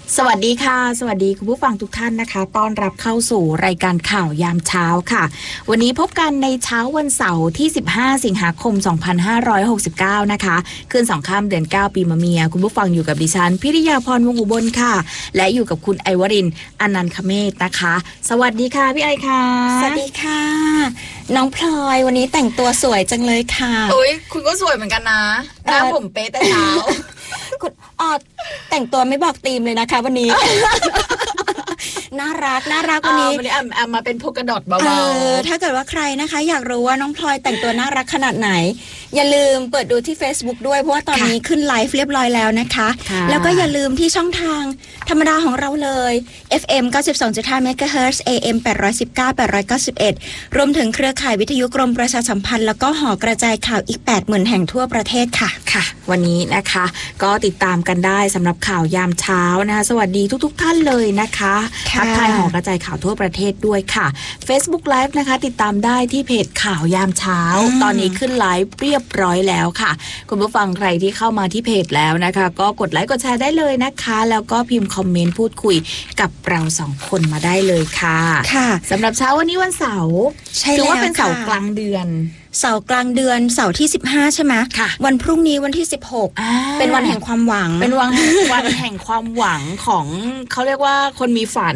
สวัสดีค่ะสวัสดีคุณผู้ฟังทุกท่านนะคะต้อนรับเข้าสู่รายการข่าวยามเช้าค่ะวันนี้พบกันในเช้าวันเสาร์ที่15สิงหาคม2569นะคะคืน2 ค่ำเดือน9ปีมะเมียคุณผู้ฟังอยู่กับดิฉันพิริยาพรวงศ์อุบลค่ะและอยู่กับคุณไอวรินทร์อนันต์คเมธนะคะสวัสดีค่ะพี่ไอค่ะสวัสดีค่ะน้องพลอยวันนี้แต่งตัวสวยจังเลยค่ะโอ้ยคุณก็สวยเหมือนกันนะหน้าผมเป๊ะแต่เช้าคุณแต่งตัวไม่บอกธีมเลยนะคะวันนี้ น่ารักวันนี้มาเป็นโพกดอทเบาๆถ้าเกิดว่าใครนะคะอยากรู้ว่าน้องพลอยแต่งตัวน่ารักขนาดไหนอย่าลืมเปิดดูที่ Facebook ด้วยเพราะว่าตอนนี้ขึ้นไลฟ์เรียบร้อยแล้วนะคะแล้วก็อย่าลืมที่ช่องทางธรรมดาของเราเลย FM 92.5 MHz AM 819 891รวมถึงเครือข่ายวิทยุกรมประชาสัมพันธ์แล้วก็หอกระจายข่าวอีก 80,000 แห่งทั่วประเทศค่ะค่ะวันนี้นะคะก็ติดตามกันได้สำหรับข่าวยามเช้านะคะสวัสดีทุกท่านเลยนะคะทักทายหอกระจายข่าวทั่วประเทศด้วยค่ะ Facebook Live นะคะติดตามได้ที่เพจข่าวยามเช้าตอนนี้ขึ้นไลฟ์เรียบร้อยแล้วค่ะคุณผู้ฟังใครที่เข้ามาที่เพจแล้วนะคะก็กดไลค์กดแชร์ได้เลยนะคะแล้วก็พิมพ์คอมเมนต์พูดคุยกับเรา2 คนมาได้เลยค่ะค่ะสำหรับเช้าวันนี้วันเสาร์ถือว่าเป็นเสาร์กลางเดือนเสาร์กลางเดือนเสาร์ที่15ใช่ไหมค่ะวันพรุ่งนี้วันที่16เป็นวันแห่งความหวังเป็นวันแห่งความหวังของเขาเรียกว่าคนมีฝัน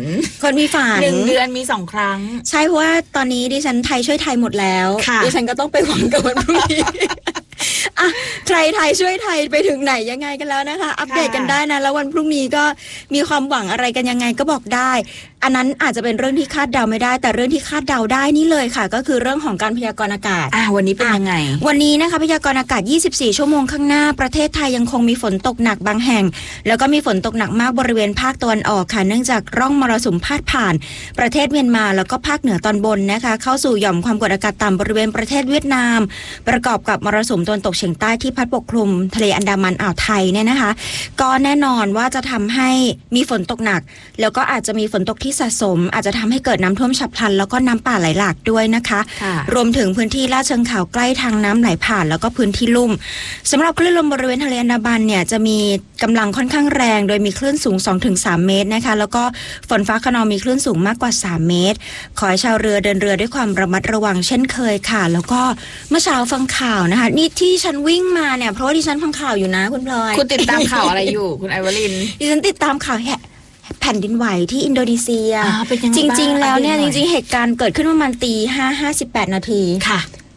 1 เดือนมี2 ครั้งใช่เพราะว่าตอนนี้ดิฉันไทยช่วยไทยหมดแล้วดิฉันก็ต้องไปหวังกับวันพรุ่งนี้ใครไทยช่วยไทยไปถึงไหนยังไงกันแล้วนะคะอัปเดตกันได้นะแล้ววันพรุ่งนี้ก็มีความหวังอะไรกันยังไงก็บอกได้อันนั้นอาจจะเป็นเรื่องที่คาดเดาไม่ได้แต่เรื่องที่คาดเดาได้นี่เลยค่ะก็คือเรื่องของการพยากรณ์อากาศวันนี้เป็นยังไงวันนี้นะคะพยากรณ์อากาศ24ชั่วโมงข้างหน้าประเทศไทยยังคงมีฝนตกหนักบางแห่งแล้วก็มีฝนตกหนักมากบริเวณภาคตะวันออกค่ะเนื่องจากร่องมรสุมพาดผ่านประเทศเมียนมาแล้วก็ภาคเหนือตอนบนนะคะเข้าสู่หย่อมความกดอากาศต่ำบริเวณประเทศเวียดนามประกอบกับมรสุมตะวันตกเฉียงใต้ที่พัดปกคลุมทะเลอันดามันอ่าวไทยเนี่ยนะคะก็แน่นอนว่าจะทำให้มีฝนตกหนักแล้วก็อาจจะมีฝนตกที่สะสมอาจจะทำให้เกิดน้ำท่วมฉับพลันแล้วก็น้ำป่าไหลหลากด้วยนะคะรวมถึงพื้นที่ลาดเชิงเขาใกล้ทางน้ำไหลผ่านแล้วก็พื้นที่ลุ่มสำหรับคลื่นลมบริเวณทะเลอันดามันเนี่ยจะมีกำลังค่อนข้างแรงโดยมีคลื่นสูง 2-3 เมตรนะคะแล้วก็ฝนฟ้าคะนองมีคลื่นสูงมากกว่า3 เมตรขอให้ชาวเรือเดินเรือด้วยความระมัดระวังเช่นเคยค่ะแล้วก็เมื่อเช้าฟังข่าวนะคะนี่ที่ฉันวิ่งมาเนี่ยเพราะว่าดิฉันฟังข่าวอยู่นะคุณพลอยคุณติดตามข่าวอะไรอยู่คุณไอวลินดิฉันติดตามข่าวแผ่นดินไหวที่อินโดนีเซียจริงๆแล้วเนี่ยจริงๆเหตุการณ์เกิดขึ้นประมาณ5:58 นาทีค่ะ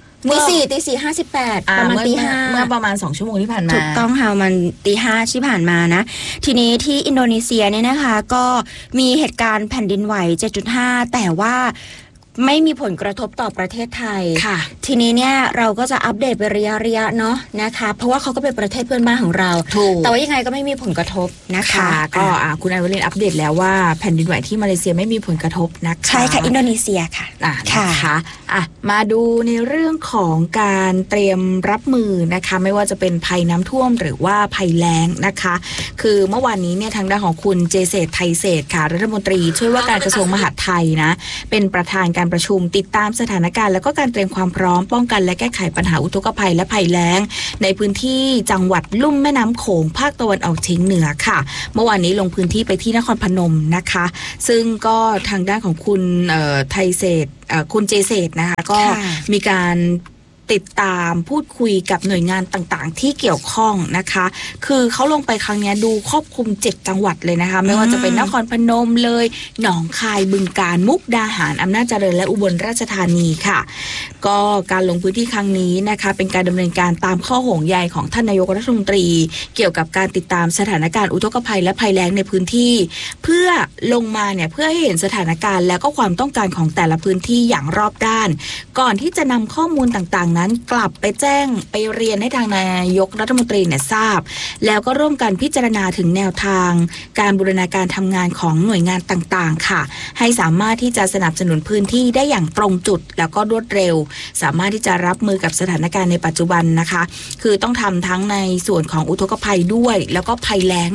4:58ประมาณ5:00 เมื่อประมาณ2 ชั่วโมงที่ผ่านมาถูกต้องค่ะมัน5:00ที่ผ่านมานะทีนี้ที่อินโดนีเซียเนี่ยนะคะก็มีเหตุการณ์แผ่นดินไหว 7.5 แต่ว่าไม่มีผลกระทบต่อประเทศไทยทีนี้เนี่ยเราก็จะอัปเดตเป็นระยะเนาะนะคะเพราะว่าเขาก็เป็นประเทศเพื่อนบ้านของเราแต่ว่ายังไงก็ไม่มีผลกระทบนะคะก็คุณไอวลินอัปเดตแล้วว่าแผ่นดินไหวที่มาเลเซียไม่มีผลกระทบนะคะใช่ค่ะอินโดนีเซียค่ะนะคะมาดูในเรื่องของการเตรียมรับมือนะคะไม่ว่าจะเป็นภัยน้ำท่วมหรือว่าภัยแล้งนะคะคือเมื่อวานนี้เนี่ยทางด้านของคุณเจเศรษฐ์ไทยเศรษฐ์ค่ะรัฐมนตรีช่วยว่าการกระทรวงมหาดไทยนะเป็นประธานการประชุมติดตามสถานการณ์แล้วก็การเตรียมความพร้อมป้องกันและแก้ไขปัญหาอุทกภัยและภัยแล้งในพื้นที่จังหวัดลุ่มแม่น้ำโขงภาคตะวันออกเฉียงเหนือค่ะเมื่อวานนี้ลงพื้นที่ไปที่นครพนมนะคะซึ่งก็ทางด้านของคุณไทยเศรษฐ์คุณเจเศรษฐ์นะคะก็มีการติดตามพูดคุยกับหน่วยงานต่างๆที่เกี่ยวข้องนะคะคือเขาลงไปครั้งนี้ดูครอบคลุม7 จังหวัดเลยนะคะไม่ว่าจะเป็นนครพนมเลยหนองคายบึงกาฬมุกดาหารอำนาจเจริญและอุบลราชธานีค่ะก็การลงพื้นที่ครั้งนี้นะคะเป็นการดำเนินการตามข้อห่วงใยของท่านนายกรัฐมนตรีเกี่ยวกับการติดตามสถานการณ์อุทกภัยและภัยแล้งในพื้นที่เพื่อลงมาเนี่ยเพื่อให้เห็นสถานการณ์และก็ความต้องการของแต่ละพื้นที่อย่างรอบด้านก่อนที่จะนำข้อมูลต่างๆนั้นกลับไปแจ้งไปเรียนให้ทางนายกรัฐมนตรีเนี่ยทราบแล้วก็ร่วมกันพิจารณาถึงแนวทางการบูรณาการทำงานของหน่วยงานต่างๆค่ะให้สามารถที่จะสนับสนุนพื้นที่ได้อย่างตรงจุดแล้วก็รวดเร็วสามารถที่จะรับมือกับสถานการณ์ในปัจจุบันนะคะคือต้องทำทั้งในส่วนของอุทกภัยด้วยแล้วก็ภัยแล้งเนี่ย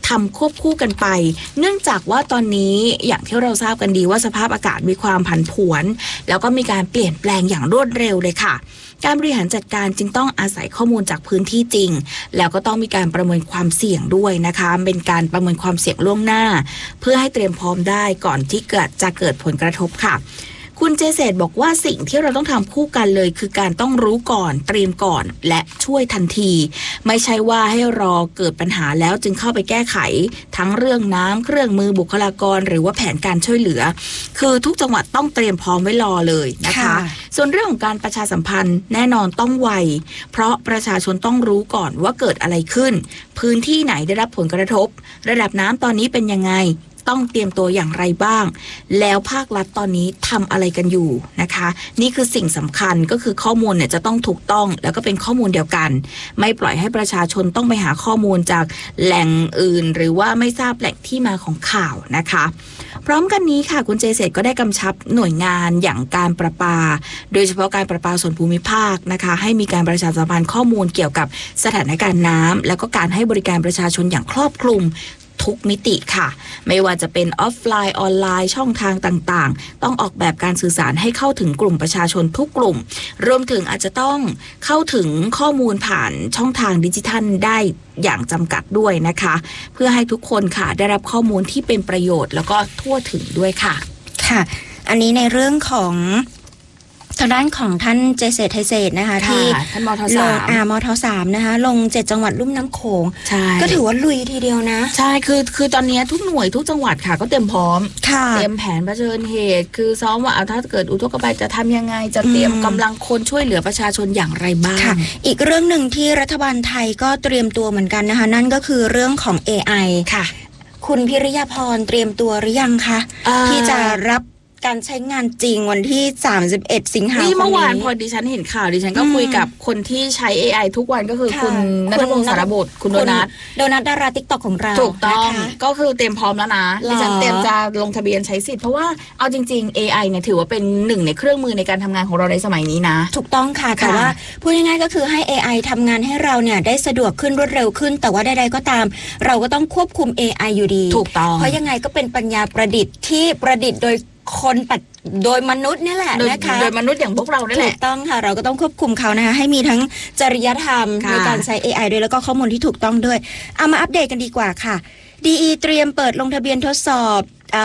ทำควบคู่กันไปเนื่องจากว่าตอนนี้อย่างที่เราทราบกันดีว่าสภาพอากาศมีความผันผวนแล้วก็มีการเปลี่ยนแปลงอย่างรวดเร็วเลยค่ะการบริหารจัดการจึงต้องอาศัยข้อมูลจากพื้นที่จริงแล้วก็ต้องมีการประเมินความเสี่ยงด้วยนะคะเป็นการประเมินความเสี่ยงล่วงหน้าเพื่อให้เตรียมพร้อมได้ก่อนที่จะเกิดผลกระทบค่ะคุณเจเศษบอกว่าสิ่งที่เราต้องทำคู่กันเลยคือการต้องรู้ก่อนเตรียมก่อนและช่วยทันทีไม่ใช่ว่าให้รอเกิดปัญหาแล้วจึงเข้าไปแก้ไขทั้งเรื่องน้ำเครื่องมือบุคลากรหรือว่าแผนการช่วยเหลือคือทุกจังหวัดต้องเตรียมพร้อมไว้รอเลยนะคะส่วนเรื่องของการประชาสัมพันธ์แน่นอนต้องไวเพราะประชาชนต้องรู้ก่อนว่าเกิดอะไรขึ้นพื้นที่ไหนได้รับผลกระทบระดับน้ำตอนนี้เป็นยังไงต้องเตรียมตัวอย่างไรบ้างแล้วภาครัฐตอนนี้ทำอะไรกันอยู่นะคะนี่คือสิ่งสำคัญก็คือข้อมูลเนี่ยจะต้องถูกต้องแล้วก็เป็นข้อมูลเดียวกันไม่ปล่อยให้ประชาชนต้องไปหาข้อมูลจากแหล่งอื่นหรือว่าไม่ทราบแหล่งที่มาของข่าวนะคะพร้อมกันนี้ค่ะคุณเจเศษก็ได้กำชับหน่วยงานอย่างการประปาโดยเฉพาะการประปาส่วนภูมิภาคนะคะให้มีการประชาสัมพันธ์ข้อมูลเกี่ยวกับสถานการณ์น้ำแล้วก็การให้บริการประชาชนอย่างครอบคลุมทุกมิติค่ะไม่ว่าจะเป็นออฟไลน์ออนไลน์ช่องทางต่างๆต้องออกแบบการสื่อสารให้เข้าถึงกลุ่มประชาชนทุกกลุ่มรวมถึงอาจจะต้องเข้าถึงข้อมูลผ่านช่องทางดิจิทัลได้อย่างจำกัดด้วยนะคะเพื่อให้ทุกคนค่ะได้รับข้อมูลที่เป็นประโยชน์แล้วก็ทั่วถึงด้วยค่ะค่ะอันนี้ในเรื่องของทางด้านของท่านเจเศษไทยเศษนะคะที่ท่านมท 3มท3นะคะลง7จังหวัดลุ่มน้ำโขงก็ถือว่าลุยทีเดียวนะใช่คือตอนนี้ทุกหน่วยทุกจังหวัดค่ะก็เตรียมพร้อมเตรียมแผนเผชิญเหตุคือซ้อมว่าถ้าเกิดอุทกภัยจะทำยังไงจะเตรียมกำลังคนช่วยเหลือประชาชนอย่างไรบ้างอีกเรื่องหนึ่งที่รัฐบาลไทยก็เตรียมตัวเหมือนกันนะคะนั่นก็คือเรื่องของ AI ค่ะคุณพิริยาพรเตรียมตัวหรือยังคะที่จะรับการใช้งานจริงวันที่31สิงหาคมนี่เมื่อวานพอดิฉันเห็นข่าวดิฉันก็คุยกับคนที่ใช้ AI ทุกวันก็คือคุณณัฐพงศ์สารบุตรคุณโดนัทดารา TikTok ของเราถูกต้องก็คือเตรียมพร้อมแล้วนะดิฉันเตรียมจะลงทะเบียนใช้สิทธิ์เพราะว่าเอาจริงๆ AI เนี่ยถือว่าเป็นหนึ่งในเครื่องมือในการทำงานของเราในสมัยนี้นะถูกต้องค่ะแต่ว่าพูดง่ายๆก็คือให้ AI ทำงานให้เราเนี่ยได้สะดวกขึ้นรวดเร็วขึ้นแต่ว่าใดๆก็ตามเราก็ต้องควบคุม AI อยู่ดีถูกต้องเพราะยังไงก็เป็นปัญญาประดิษฐ์ที่ประดิษฐ์โดยคนโดยมนุษย์นี่แหละนะคะโดยมนุษย์อย่างพวกเรานี่แหละถูกต้องค่ะเราก็ต้องควบคุมเขานะคะให้มีทั้งจริยธรรมในการใช้ AI ด้วยแล้วก็ข้อมูลที่ถูกต้องด้วยเอามาอัปเดตกันดีกว่าค่ะ DE เตรียมเปิดลงทะเบียนทดสอบ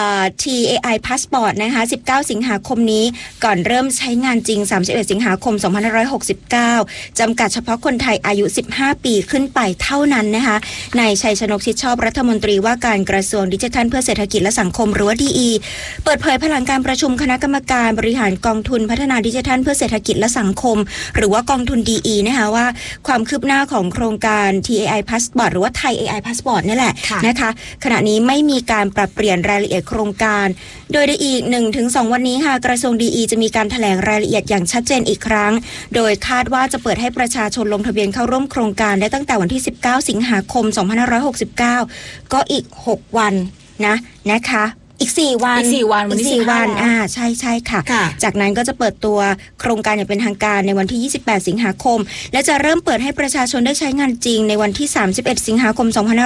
TAI Passport นะคะ19สิงหาคมนี้ก่อนเริ่มใช้งานจริง31สิงหาคม2569จำกัดเฉพาะคนไทยอายุ15ปีขึ้นไปเท่านั้นนะคะนายชัยชนกชิดชอบรัฐมนตรีว่าการกระทรวงดิจิทัลเพื่อเศรษฐกิจและสังคมหรือว่า DE เปิดเผยภายหลังการประชุมคณะกรรมการบริหารกองทุนพัฒนาดิจิทัลเพื่อเศรษฐกิจและสังคมหรือว่ากองทุน DE นะคะว่าความคืบหน้าของโครงการ TAI Passport หรือว่า Thai AI Passport นี่แหละนะคะขณะนี้ไม่มีการปรับเปลี่ยนรายละเอียดโครงการโดยในอีก 1-2 วันนี้ค่ะกระทรวง DE จะมีการแถลงรายละเอียดอย่างชัดเจนอีกครั้งโดยคาดว่าจะเปิดให้ประชาชนลงทะเบียนเข้าร่วมโครงการได้ตั้งแต่วันที่19สิงหาคม2569ก็อีก6วันนะคะอีก4วันวันที่ 4วันใช่ค่ะจากนั้นก็จะเปิดตัวโครงการอย่างเป็นทางการในวันที่28สิงหาคมและจะเริ่มเปิดให้ประชาชนได้ใช้งานจริงในวันที่31สิงหาคม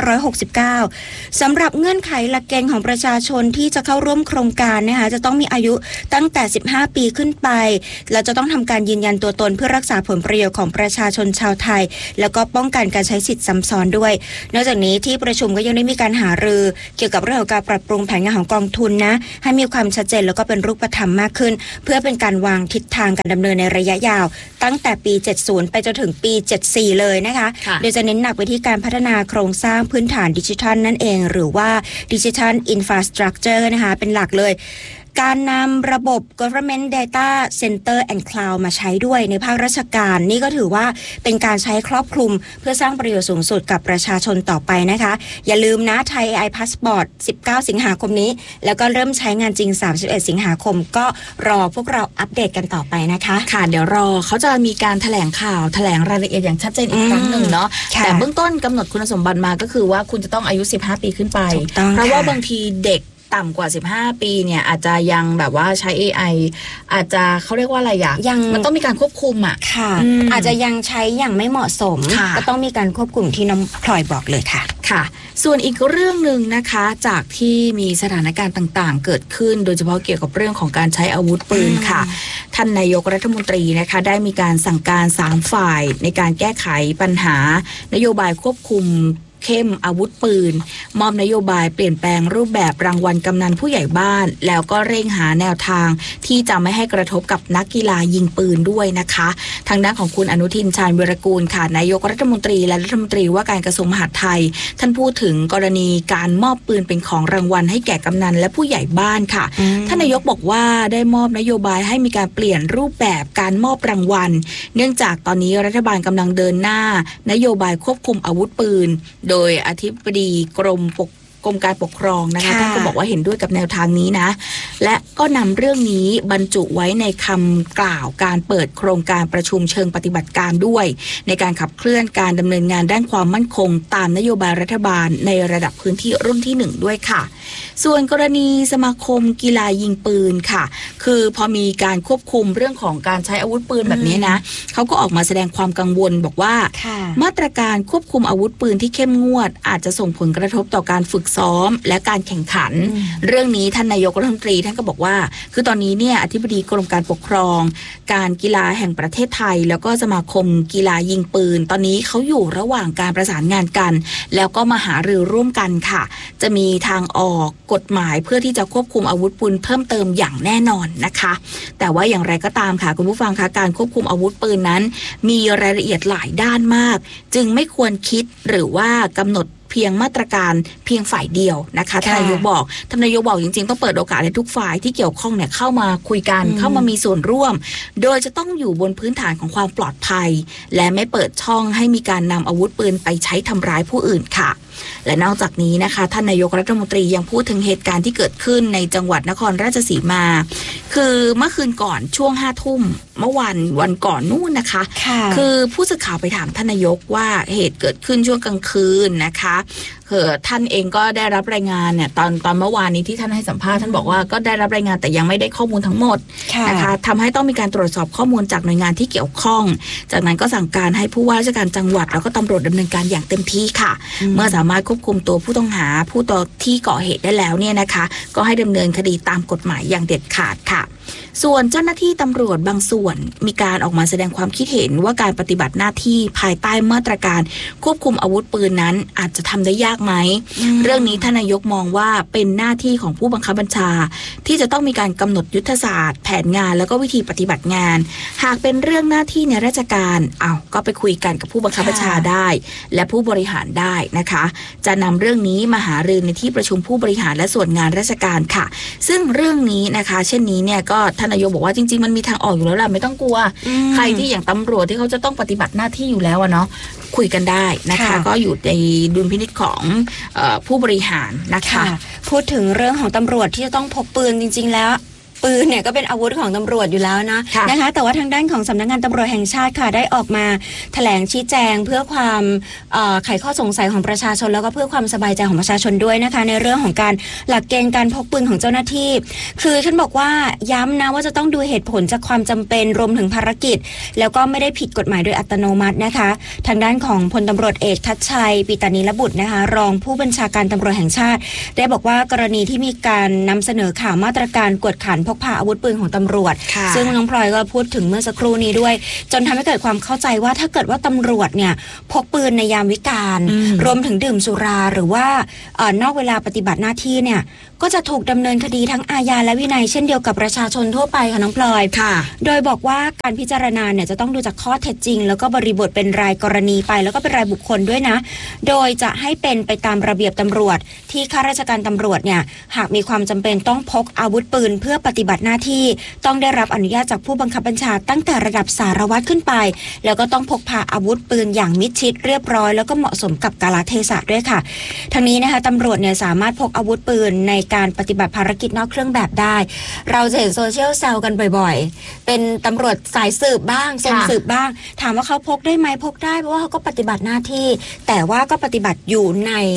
2569สำหรับเงื่อนไขหลักเกณฑ์ของประชาชนที่จะเข้าร่วมโครงการนะคะจะต้องมีอายุตั้งแต่15ปีขึ้นไปแล้วจะต้องทำการยืนยันตัวตนเพื่อรักษาผลประโยชน์ของประชาชนชาวไทยแล้วก็ป้องกันการใช้สิทธิ์ซ้ำซ้อนด้วยนอกจากนี้ที่ประชุมก็ยังได้มีการหารือเกี่ยวกับเรื่องของการปรับปรุงแผนงานของกองทุนนะให้มีความชัดเจนแล้วก็เป็นรูปธรรมมากขึ้นเพื่อเป็นการวางทิศทางการดำเนินในระยะยาวตั้งแต่ปี70ไปจนถึงปี74เลยนะคะโดยจะเน้นหนักไปที่การพัฒนาโครงสร้างพื้นฐานดิจิทัลนั่นเองหรือว่าดิจิทัลอินฟราสตรัคเจอร์นะคะเป็นหลักเลยการนำระบบ Government Data Center and Cloud มาใช้ด้วยในภาคราชการนี่ก็ถือว่าเป็นการใช้ครอบคลุมเพื่อสร้างประโยชน์สูงสุดกับประชาชนต่อไปนะคะอย่าลืมนะ Thai AI Passport 19สิงหาคมนี้แล้วก็เริ่มใช้งานจริง31สิงหาคมก็รอพวกเราอัปเดตกันต่อไปนะคะค่ะเดี๋ยวรอเขาจะมีการแถลงข่าวแถลงรายละเอียดอย่างชัดเจนอีกครั้งหนึ่งเนาะแต่เบื้องต้นกำหนดคุณสมบัติมาก็คือว่าคุณจะต้องอายุ15ปีขึ้นไปเพราะว่าบางทีเด็กต่ำกว่า15ปีเนี่ยอาจจะยังแบบว่าใช้ AI อาจจะเขาเรียกว่าอะไรยังมันต้องมีการควบคุมค่ะอาจจะยังใช้อย่างไม่เหมาะสมก็ต้องมีการควบคุมที่น้องพลอยบอกเลยค่ะค่ะส่วนอีกเรื่องนึงนะคะจากที่มีสถานการณ์ต่างๆเกิดขึ้นโดยเฉพาะเกี่ยวกับเรื่องของการใช้อาวุธปืนค่ะท่านนายกรัฐมนตรีนะคะได้มีการสั่งการ3ฝ่ายในการแก้ไขปัญหานโยบายควบคุมเข้มอาวุธปืนมอบนโยบายเปลี่ยนแปลงรูปแบบรางวัลกำนันผู้ใหญ่บ้านแล้วก็เร่งหาแนวทางที่จะไม่ให้กระทบกับนักกีฬายิงปืนด้วยนะคะทางด้านของคุณอนุทินชาญวีรกูลค่ะนายกรัฐมนตรีและรัฐมนตรีว่าการกระทรวงมหาดไทยท่านพูดถึงกรณีการมอบปืนเป็นของรางวัลให้แก่กำนันและผู้ใหญ่บ้านค่ะท่านนายกบอกว่าได้มอบนโยบายให้มีการเปลี่ยนรูปแบบการมอบรางวัลเนื่องจากตอนนี้รัฐบาลกำลังเดินหน้านโยบายควบคุมอาวุธปืนโดยอธิบดีกรมการปกครองนะคะท่านก็บอกว่าเห็นด้วยกับแนวทางนี้นะและก็นำเรื่องนี้บรรจุไว้ในคำกล่าวการเปิดโครงการประชุมเชิงปฏิบัติการด้วยในการขับเคลื่อนการดำเนินงานด้านความมั่นคงตามนโยบายรัฐบาลในระดับพื้นที่รุ่นที่1ด้วยค่ะส่วนกรณีสมาคมกีฬายิงปืนค่ะคือพอมีการควบคุมเรื่องของการใช้อาวุธปืนแบบนี้นะเขาก็ออกมาแสดงความกังวลบอกว่ามาตรการควบคุมอาวุธปืนที่เข้มงวดอาจจะส่งผลกระทบต่อการฝึกซ้อมและการแข่งขันเรื่องนี้ท่านนายกรัฐมนตรีท่านก็บอกว่าคือตอนนี้เนี่ยอธิบดีกรมการปกครองการกีฬาแห่งประเทศไทยแล้วก็สมาคมกีฬายิงปืนตอนนี้เขาอยู่ระหว่างการประสานงานกันแล้วก็มาหารือร่วมกันค่ะจะมีทางออกกฎหมายเพื่อที่จะควบคุมอาวุธปืนเพิ่มเติมอย่างแน่นอนนะคะแต่ว่าอย่างไรก็ตามค่ะคุณผู้ฟังคะการควบคุมอาวุธปืนนั้นมีรายละเอียดหลายด้านมากจึงไม่ควรคิดหรือว่ากำหนดเพียงมาตรการเพียงฝ่ายเดียวนะคะท่านนายกบอกจริงๆต้องเปิดโอกาสให้ทุกฝ่ายที่เกี่ยวข้องเนี่ยเข้ามาคุยกันเข้ามามีส่วนร่วมโดยจะต้องอยู่บนพื้นฐานของความปลอดภัยและไม่เปิดช่องให้มีการนำอาวุธปืนไปใช้ทำร้ายผู้อื่นค่ะและนอกจากนี้นะคะท่านนายกรัฐมนตรียังพูดถึงเหตุการณ์ที่เกิดขึ้นในจังหวัดนครราชสีมาคือเมื่อคืนก่อนช่วง5 ทุ่มเมื่อวันก่อนนู่นนะคะคือผู้สื่อข่าวไปถามท่านนายกว่าเหตุเกิดขึ้นช่วงกลางคืนนะคะท่านเองก็ได้รับรายงานเนี่ยตอนเมื่อวานนี้ที่ท่านให้สัมภาษณ์ท่านบอกว่าก็ได้รับรายงานแต่ยังไม่ได้ข้อมูลทั้งหมดนะคะทำให้ต้องมีการตรวจสอบข้อมูลจากหน่วยงานที่เกี่ยวข้องจากนั้นก็สั่งการให้ผู้ว่าราชการจังหวัดแล้วก็ตำรวจดำเนินการอย่างเต็มที่ค่ะเมื่อสามารถควบคุมตัวผู้ต้องหาผู้ที่ก่อเหตุได้แล้วเนี่ยนะคะก็ให้ดำเนินคดีตามกฎหมายอย่างเด็ดขาดค่ะส่วนเจ้าหน้าที่ตำรวจบางส่วนมีการออกมาแสดงความคิดเห็นว่าการปฏิบัติหน้าที่ภายใต้มาตรการควบคุมอาวุธปืนนั้นอาจจะทำได้ยากไหมเรื่องนี้ท่านนายกมองว่าเป็นหน้าที่ของผู้บังคับบัญชาที่จะต้องมีการกำหนดยุทธศาสตร์แผนงานแล้วก็วิธีปฏิบัติงานหากเป็นเรื่องหน้าที่ในราชการก็ไปคุยกันกับผู้บังคับบัญชาได้และผู้บริหารได้นะคะจะนำเรื่องนี้มาหารือในที่ประชุมผู้บริหารและส่วนงานราชการค่ะซึ่งเรื่องนี้นะคะเช่นนี้เนี่ยก็ท่านนายกบอกว่าจริงๆมันมีทางออกอยู่แล้วล่ะไม่ต้องกลัวใครที่อย่างตำรวจที่เขาจะต้องปฏิบัติหน้าที่อยู่แล้วเนาะคุยกันได้นะคะก็อยู่ในดุลพินิจของผู้บริหารนะคะพูดถึงเรื่องของตำรวจที่จะต้องพกปืนจริงๆแล้วปืนเนี่ยก็เป็นอาวุธของตำรวจอยู่แล้วนะคะแต่ว่าทางด้านของสำนักงานตำรวจแห่งชาติค่ะได้ออกมาแถลงชี้แจงเพื่อความไขข้อสงสัยของประชาชนแล้วก็เพื่อความสบายใจของประชาชนด้วยนะคะในเรื่องของการหลักเกณฑ์การพกปืนของเจ้าหน้าที่คือท่านบอกว่าย้ำนะว่าจะต้องดูเหตุผลจากความจำเป็นรวมถึงภารกิจแล้วก็ไม่ได้ผิดกฎหมายโดยอัตโนมัตินะคะทางด้านของพลตำรวจเอกทัชชัยปิตานีรบุตรนะคะรองผู้บัญชาการตำรวจแห่งชาติได้บอกว่ากรณีที่มีการนำเสนอข่าวมาตรการกวดขันพกพาอาวุธปืนของตำรวจซึ่งน้องพลอยก็พูดถึงเมื่อสักครู่นี้ด้วยจนทำให้เกิดความเข้าใจว่าถ้าเกิดว่าตำรวจเนี่ยพกปืนในยามวิกาลรวมถึงดื่มสุราหรือว่านอกเวลาปฏิบัติหน้าที่เนี่ยก็จะถูกดำเนินคดีทั้งอาญาและวินัยเช่นเดียวกับประชาชนทั่วไปค่ะน้องพลอยโดยบอกว่าการพิจารณาเนี่ยจะต้องดูจากข้อเท็จจริงแล้วก็บริบทเป็นรายกรณีไปแล้วก็เป็นรายบุคคลด้วยนะโดยจะให้เป็นไปตามระเบียบตำรวจที่ข้าราชการตำรวจเนี่ยหากมีความจำเป็นต้องพกอาวุธปืนเพื่อปฏิบัติหน้าที่ต้องได้รับอนุญาตจากผู้บังคับบัญชาตั้งแต่ระดับสารวัตรขึ้นไปแล้วก็ต้องพกพาอาวุธปืนอย่างมิดชิดเรียบร้อยแล้วก็เหมาะสมกับกาลเทศะด้วยค่ะทั้งนี้นะคะตำรวจเนี่ยสามารถพกอาวุธปืนในการปฏิบัติภารกิจนอกเครื่องแบบได้เราจะเห็นโซเชียลแซวกันบ่อยๆเป็นตำรวจสายสืบบ้างทรงสืบบ้างถามว่าเขาพกได้ไหมพกได้เพราะว่าเขาก็ปฏิบัติหน้าที่แต่ว่าก็ปฏิบัติอยู่ใน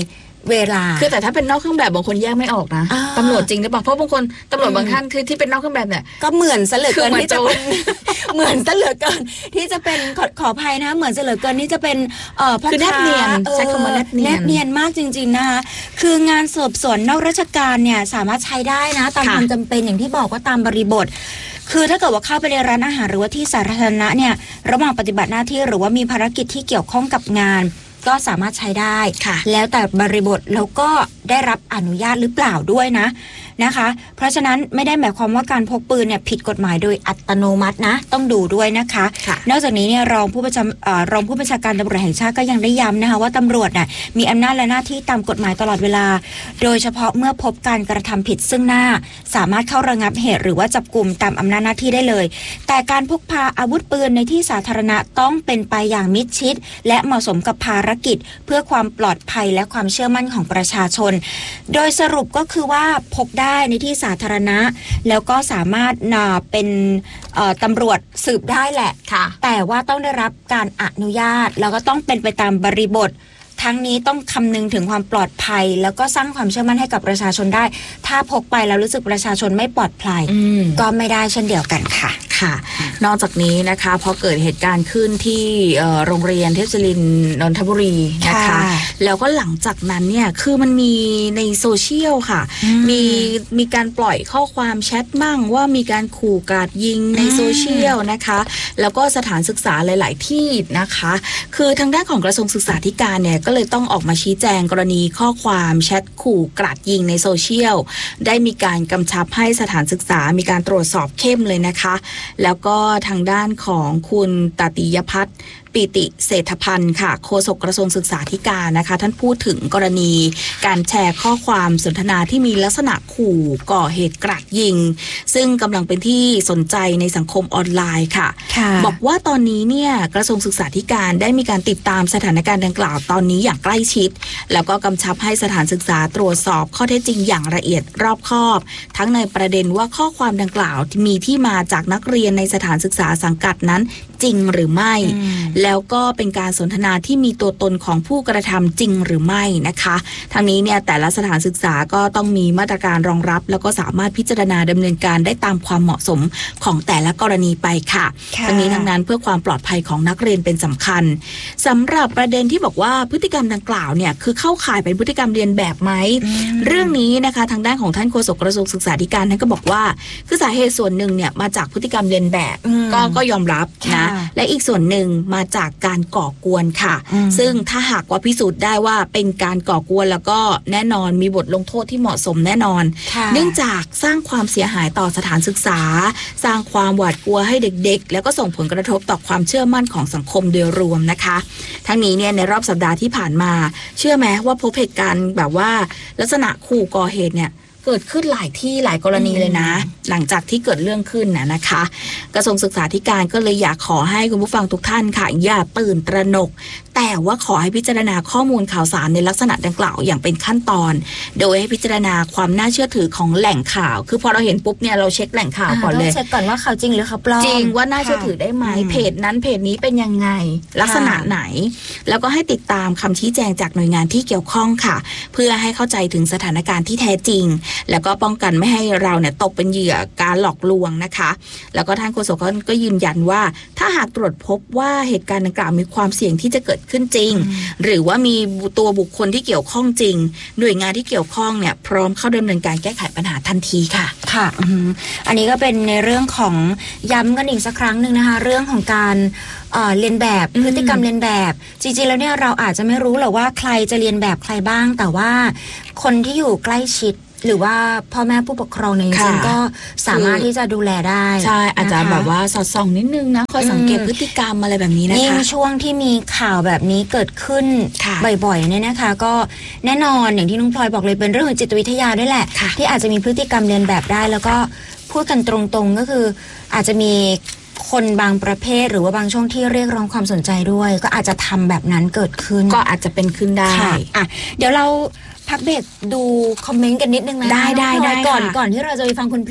เวลาคือแต่ถ้าเป็นนอกเครื่องแบบบางคนแยกไม่ออกนะตำรวจจริงหรือเปล่าเพราะบางคนตำรวจบางท่านคือที่เป็นนอกเครื่องแบบเนี่ยก็เหมือนซะเหลือเกินที่จะเป็นเหมือนซะเหลือเกินที่จะเป็นขออภัยนะเหมือนซะเหลือเกินที่จะเป็นพ่อค้าแนบเนียนใช้คำว่าแนบเนียนมากจริงๆนะคะคืองานสืบสวนนอกราชการเนี่ยสามารถใช้ได้นะตามความจำเป็นอย่างที่บอกว่าตามบริบทคือถ้าเกิดว่าเข้าไปในร้านอาหารหรือว่าที่สาธารณะเนี่ยระหว่างปฏิบัติหน้าที่หรือว่ามีภารกิจที่เกี่ยวข้องกับงานก็สามารถใช้ได้แล้วแต่บริบทแล้วก็ได้รับอนุญาตหรือเปล่าด้วยนะคะเพราะฉะนั้นไม่ได้หมายความว่าการพกปืนเนี่ยผิดกฎหมายโดยอัตโนมัตินะต้องดูด้วยนะคะนอกจากนี้เนี่ยรองผู้บัญชาการตำรวจแห่งชาติก็ยังได้ย้ำนะคะว่าตำรวจน่ะมีอำนาจและหน้าที่ตามกฎหมายตลอดเวลาโดยเฉพาะเมื่อพบการกระทำผิดซึ่งหน้าสามารถเข้าระงับเหตุหรือว่าจับกุมตามอำนาจหน้าที่ได้เลยแต่การพกพาอาวุธปืนในที่สาธารณะต้องเป็นไปอย่างมิดชิดและเหมาะสมกับภารกิจเพื่อความปลอดภัยและความเชื่อมั่นของประชาชนโดยสรุปก็คือว่าพกได้ในที่สาธารณะแล้วก็สามารถเป็นตำรวจสืบได้แหละแต่ว่าต้องได้รับการอนุญาตแล้วก็ต้องเป็นไปตามบริบททั้งนี้ต้องคำนึงถึงความปลอดภัยแล้วก็สร้างความเชื่อมั่นให้กับประชาชนได้ถ้าพกไปแล้วรู้สึกประชาชนไม่ปลอดภัยก็ไม่ได้เช่นเดียวกันค่ะค่ะนอกจากนี้นะคะพอเกิดเหตุการณ์ขึ้นที่โรงเรียนเทพศิรินทร์นนทบุรีนะคะแล้วก็หลังจากนั้นเนี่ยคือมันมีในโซเชียลค่ะมีการปล่อยข้อความแชทมั่งว่ามีการขู่กราดยิงในโซเชียลนะคะแล้วก็สถานศึกษาหลายๆที่นะคะคือทางด้านของกระทรวงศึกษาธิการเนี่ยก็เลยต้องออกมาชี้แจงกรณีข้อความแชทขู่กราดยิงในโซเชียลได้มีการกำชับให้สถานศึกษามีการตรวจสอบเข้มเลยนะคะแล้วก็ทางด้านของคุณตติยพัฒน์ปิติเศรษฐพันธ์ค่ะโฆษกกระทรวงศึกษาธิการนะคะท่านพูดถึงกรณีการแชร์ข้อความสนทนาที่มีลักษณะขู่ก่อเหตุกราดยิงซึ่งกำลังเป็นที่สนใจในสังคมออนไลน์ค่ะบอกว่าตอนนี้เนี่ยกระทรวงศึกษาธิการได้มีการติดตามสถานการณ์ดังกล่าวตอนนี้อย่างใกล้ชิดแล้วก็กำชับให้สถานศึกษาตรวจสอบข้อเท็จจริงอย่างละเอียดรอบคอบทั้งในประเด็นว่าข้อความดังกล่าวมีที่มาจากนักเรียนในสถานศึกษาสังกัดนั้นจริงหรือไม่แล้วก็เป็นการสนทนาที่มีตัวตนของผู้กระทำจริงหรือไม่นะคะทั้งนี้เนี่ยแต่ละสถานศึกษาก็ต้องมีมาตรการรองรับแล้วก็สามารถพิจารณาดำเนินการได้ตามความเหมาะสมของแต่ละกรณีไปค่ะทั้งนี้ทั้งนั้นเพื่อความปลอดภัยของนักเรียนเป็นสำคัญสำหรับประเด็นที่บอกว่าพฤติกรรมดังกล่าวเนี่ยคือเข้าข่ายเป็นพฤติกรรมเรียนแบบไหมเรื่องนี้นะคะทางด้านของท่านโฆษกกระทรวงศึกษาธิการท่านก็บอกว่าคือสาเหตุส่วนหนึ่งเนี่ยมาจากพฤติกรรมเรียนแบบก็ยอมรับนะและอีกส่วนหนึ่งมาจากการก่อกวนค่ะซึ่งถ้าหากว่าพิสูจน์ได้ว่าเป็นการก่อกวนแล้วก็แน่นอนมีบทลงโทษที่เหมาะสมแน่นอนเนื่องจากสร้างความเสียหายต่อสถานศึกษาสร้างความหวาดกลัวให้เด็กๆแล้วก็ส่งผลกระทบต่อความเชื่อมั่นของสังคมโดยรวมนะคะทั้งนี้เนี่ยในรอบสัปดาห์ที่ผ่านมาเชื่อไหมว่าพบเหตุการณ์แบบว่าลักษณะขู่ก่อเหตุเนี่ยเกิดขึ้นหลายที่หลายกรณีเลยนะหลังจากที่เกิดเรื่องขึ้นนะคะกระทรวงศึกษาธิการก็เลยอยากขอให้คุณผู้ฟังทุกท่านค่ะอย่าตื่นตระหนกแต่ว่าขอให้พิจารณาข้อมูลข่าวสารในลักษณะดังกล่าวอย่างเป็นขั้นตอนโดยให้พิจารณาความน่าเชื่อถือของแหล่งข่าวคือพอเราเห็นปุ๊บเนี่ยเราเช็คแหล่งข่าวก่อนเลยเช็คก่อนว่าข่าวจริงหรือข่าวปลอมจริงว่าน่าเชื่อถือได้ไหมเพจนั้นเพจนี้เป็นยังไงลักษณะไหนแล้วก็ให้ติดตามคำชี้แจงจากหน่วยงานที่เกี่ยวข้องค่ะเพื่อให้เข้าใจถึงสถานการณ์ที่แท้จริงแล้วก็ป้องกันไม่ให้เราเนี่ยตกเป็นเหยื่อการหลอกลวงนะคะแล้วก็ท่านโฆษกก็ยืนยันว่าถ้าหากตรวจพบว่าเหตุการณ์ดังกล่าวมีความเสี่ยงที่จะเกิดขึ้นจริงหรือว่ามีตัวบุคคลที่เกี่ยวข้องจริงหน่วยงานที่เกี่ยวข้องเนี่ยพร้อมเข้าดำเนินการแก้ไขปัญหาทันทีค่ะค่ะอันนี้ก็เป็นในเรื่องของย้ำกันอีกสักครั้งหนึ่งนะคะเรื่องของการเรียนแบบพฤติกรรมเรียนแบบจริงๆแล้วเนี่ยเราอาจจะไม่รู้หรอกว่าใครจะเรียนแบบใครบ้างแต่ว่าคนที่อยู่ใกล้ชิดหรือว่าพ่อแม่ผู้ปกครองในจริงๆก็สามารถที่จะดูแลได้ใช่อาจจะแบบว่าสอดส่องนิดนึงนะคอยสังเกตพฤติกรรมอะไรแบบนี้นะคะยิ่งช่วงที่มีข่าวแบบนี้เกิดขึ้นบ่อยๆเนี่ยนะคะก็แน่นอนอย่างที่น้องพลอยบอกเลยเป็นเรื่องของจิตวิทยาด้วยแหละที่อาจจะมีพฤติกรรมเรียนแบบได้แล้วก็พูดกันตรงๆก็คืออาจจะมีคนบางประเภทหรือว่าบางช่วงที่เรียกร้องความสนใจด้วยก็อาจจะทำแบบนั้นเกิดขึ้นก็อาจจะเป็นขึ้นได้อ่ะเดี๋ยวเราพักเบรกดูคอมเมนต์กันนิดนึงไหมได้ก่อนที่เราจะไปฟังคุณพลึก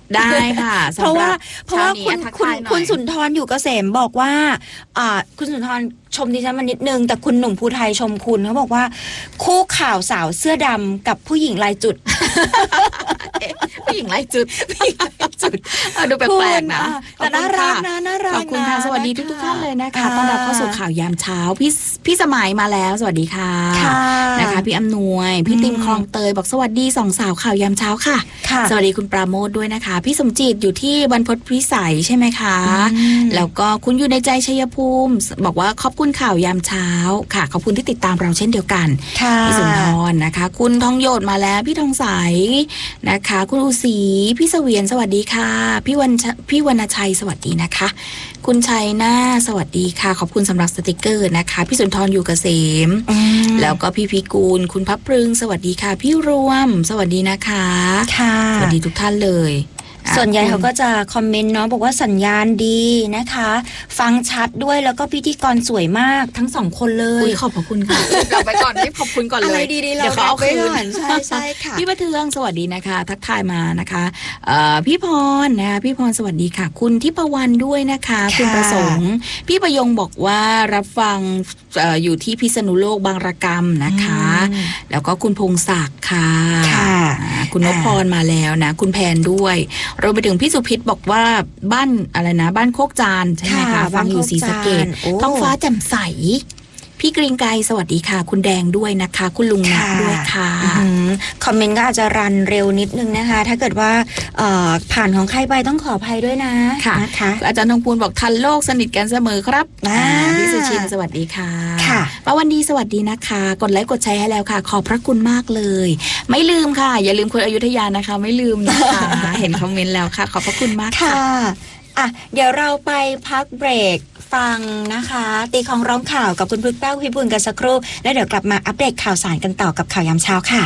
ได้ค่ะเพราะว่าคุณสุนทรอยู่เกษมบอกว่าคุณสุนทรชมดิฉันมานิดนึงแต่คุณหนุ่มภูไทยชมคุณเขาบอกว่าคู่ข่าวสาวเสื้อดำกับผู้หญิงลายจุดผู้หญิงลายจุดดูแปลกๆนะแต่น่ารักนะน่ารักขอบคุณค่ะสวัสดีทุกท่านเลยนะคะต้อนรับเข้าสู่ข่าวยามเช้าพี่สมัยมาแล้วสวัสดีค่ะนะคะพี่อำนวยพี่ติมคลองเตยบอกสวัสดีสองสาวข่าวยามเช้าค่ะสวัสดีคุณปราโมทด้วยนะคะพี่สมจิตอยู่ที่บรรพตพิสัยใช่ไหมคะแล้วก็คุณอยู่ในใจชัยภูมิบอกว่าขอบคุณข่าวยามเช้าค่ะขอบคุณที่ติดตามเราเช่นเดียวกันพี่สุนทรนะคะคุณทองโยดมาแล้วพี่ทองใสนะคะคุณอุศรีพี่เสวียนสวัสดีค่ะพี่วรรณชัยสวัสดีนะคะคุณชัยนาสวัสดีค่ะขอบคุณสำหรับสติกเกอร์นะคะพี่สุนทรอยู่เกษมแล้วก็พี่พิกูลคุณพับพรึงสวัสดีค่ะพี่รวมสวัสดีนะคะสวัสดีทุกท่านเลยส่วนใหญ่เขาก็จะคอมเมนต์เนาะบอกว่าสัญญาณดีนะคะฟังชัดด้วยแล้วก็พิธีกรสวยมากทั้งสองคนเลยขอบพระคุณค่ะกลับไปก่อนที่ขอบคุณก่อนเลยอะไรดีๆเดี๋ยวเขาเอาคืนใช่ค่ะพี่ประเทืองสวัสดีนะคะทักทายมานะคะพี่พรนะคะพี่พรสวัสดีค่ะคุณทิพวรรณด้วยนะคะคุณประสงค์พี่ประยงบอกว่ารับฟังอยู่ที่พิษณุโลกบางระกำนะคะแล้วก็คุณพงศักดิ์ค่ะคุณนพพรมาแล้วนะคุณแพนด้วยรวมไปถึงพี่สุพิษบอกว่าบ้านอะไรนะบ้านโคกจานใช่ไหมคะฟังอยู่ศรีสะเกษท้องฟ้าแจ่มใสพี่กรีนไกรสวัสดีค่ะคุณแดงด้วยนะคะคุณลุงนักด้วยค่ะคอมเมนต์ก็อาจจะรันเร็วนิดนึงนะคะถ้าเกิดว่าผ่านของใครไปต้องขออภัยด้วยนะนะคะอาจารย์ทองพูนบอกทันโลกสนิทกันเสมอครับพี่สุชินสวัสดีค่ะป้าวันดีสวัสดีนะคะกดไลค์กดแชร์ให้แล้วค่ะขอบพระคุณมากเลยไม่ลืมค่ะอย่าลืมคนอยุธยานะคะไม่ลืมนะคะเห็นคอมเมนต์แล้วค่ะขอบพระคุณมากค่ะเดี๋ยวเราไปพักเบรกฟังนะคะตีของร้องข่าวกับคุณพึกแป้วพิบูลกันสักครู่แล้วเดี๋ยวกลับมาอัปเดตข่าวสารกันต่อกับข่าวยามเช้าค่ะ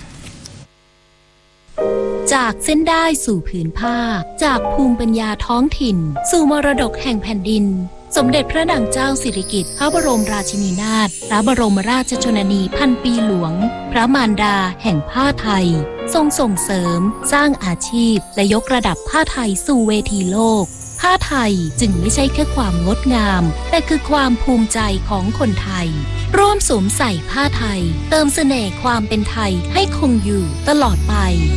จากเส้นได้สู่ผืนผ้าจากภูมิปัญญาท้องถิ่นสู่มรดกแห่งแผ่นดินสมเด็จพระนางเจ้าสิริกิติ์พระบรมราชินีนาถพระบรมราชชนนีพันปีหลวงพระมารดาแห่งผ้าไทยทรงส่งเสริมสร้างอาชีพและยกระดับผ้าไทยสู่เวทีโลกผ้าไทยจึงไม่ใช่แค่ความงดงามแต่คือความภูมิใจของคนไทยร่วมสวมใส่ผ้าไทยเติมเสน่ห์ความเป็นไทยให้คงอยู่ตลอดไป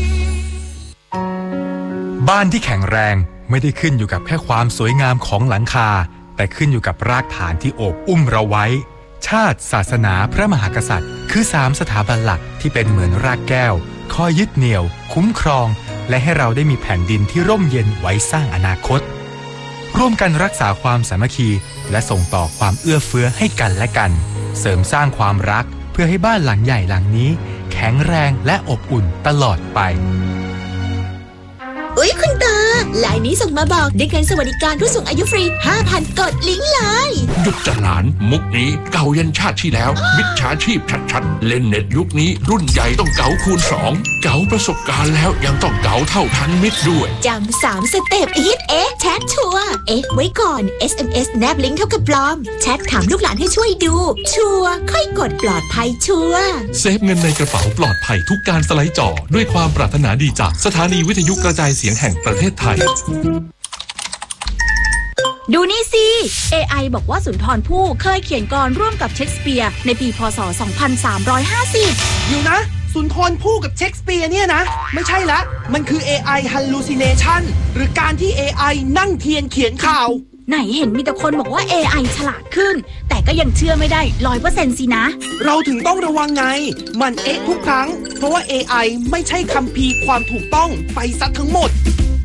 บ้านที่แข็งแรงไม่ได้ขึ้นอยู่กับแค่ความสวยงามของหลังคาแต่ขึ้นอยู่กับรากฐานที่โอบอุ้มเราไว้ชาติศาสนาพระมหากษัตริย์คือ3สถาบันหลักที่เป็นเหมือนรากแก้วคอยยึดเหนี่ยวคุ้มครองและให้เราได้มีแผ่นดินที่ร่มเย็นไว้สร้างอนาคตร่วมกันรักษาความสามัคคีและส่งต่อความเอื้อเฟื้อให้กันและกันเสริมสร้างความรักเพื่อให้บ้านหลังใหญ่หลังนี้แข็งแรงและอบอุ่นตลอดไปอุ๊ยคุณตาไลน์นี้ส่งมาบอกได้เงินสวัสดิการผู้สูงอายุฟรี 5,000 กดลิงก์เลยหยุดจะหลานมุกนี้เก่ายันชาติที่แล้วมิจฉาชีพชัดๆเล่นเน็ตยุคนี้รุ่นใหญ่ต้องเก๋าคูณ2เก๋าประสบการณ์แล้วยังต้องเก๋าเท่าทันมิตรด้วยจำ3 สเต็ปฮิตแชทชัวร์ไว้ก่อน SMS แนบลิงก์เท่ากับปลอมแชทถามลูกหลานให้ช่วยดูชัวร์ค่อยกดปลอดภัยชัวร์เซฟเงินในกระเป๋าปลอดภัยทุกการสไลด์จอด้วยความปรารถนาดีจากสถานีวิทยุกระจายเสียงแห่งประเทศไทยดูนี่สิ AI บอกว่าสุนทรภู่เคยเขียนกลอนร่วมกับเชคสเปียร์ในปีพ.ศ. 2350 อยู่นะสุนทรภู่กับเชคสเปียร์เนี่ยนะไม่ใช่ละมันคือ AI hallucination หรือการที่ AI นั่งเทียนเขียนข่าวไหนเห็นมีแต่คนบอกว่า AI ฉลาดขึ้นแต่ก็ยังเชื่อไม่ได้ 100% สินะเราถึงต้องระวังไงมันทุกครั้งเพราะว่า AI ไม่ใช่คัมภีร์ความถูกต้องไปซะทั้งหมด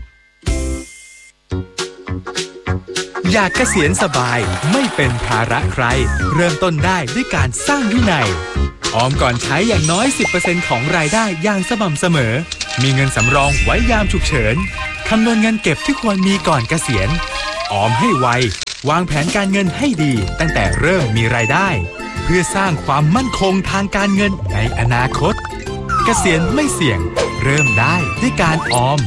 อยากเกษียณสบายไม่เป็นภาระใครเริ่มต้นได้ด้วยการสร้างวินัยออมก่อนใช้อย่างน้อย 10% ของรายได้อย่างสม่ำเสมอมีเงินสำรองไว้ยามฉุกเฉินคำนวณเงินเก็บที่ควรมีก่อนเกษียณออมให้ไววางแผนการเงินให้ดีตั้งแต่เริ่มมีรายได้เพื่อสร้างความมั่นคงทางการเงินในอนาคตเกษียณไม่เสี่ยงเริ่มได้ด้วยการออม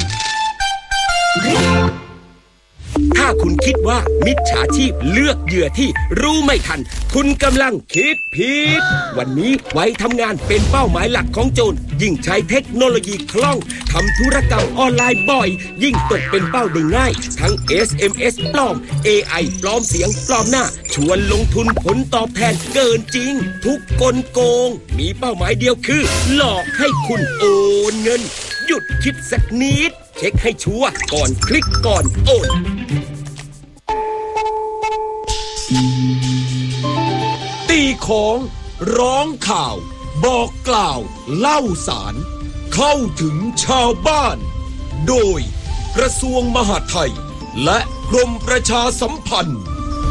ถ้าคุณคิดว่ามิจฉาชีพเลือกเหยื่อที่รู้ไม่ทันคุณกำลังคิดผิดวันนี้ไว้ทำงานเป็นเป้าหมายหลักของโจรยิ่งใช้เทคโนโลยีคล่องทำธุรกรรมออนไลน์บ่อยยิ่งตกเป็นเป้าได้ง่ายทั้ง SMS ปลอม AI ปลอมเสียงปลอมหน้าชวนลงทุนผลตอบแทนเกินจริงทุกกลโกงมีเป้าหมายเดียวคือหลอกให้คุณโอนเงินหยุดคิดสักนิดเช็คให้ชัวร์ก่อนคลิกก่อนโอนตีของร้องข่าวบอกกล่าวเล่าสารเข้าถึงชาวบ้านโดยกระทรวงมหาดไทยและกรมประชาสัมพันธ์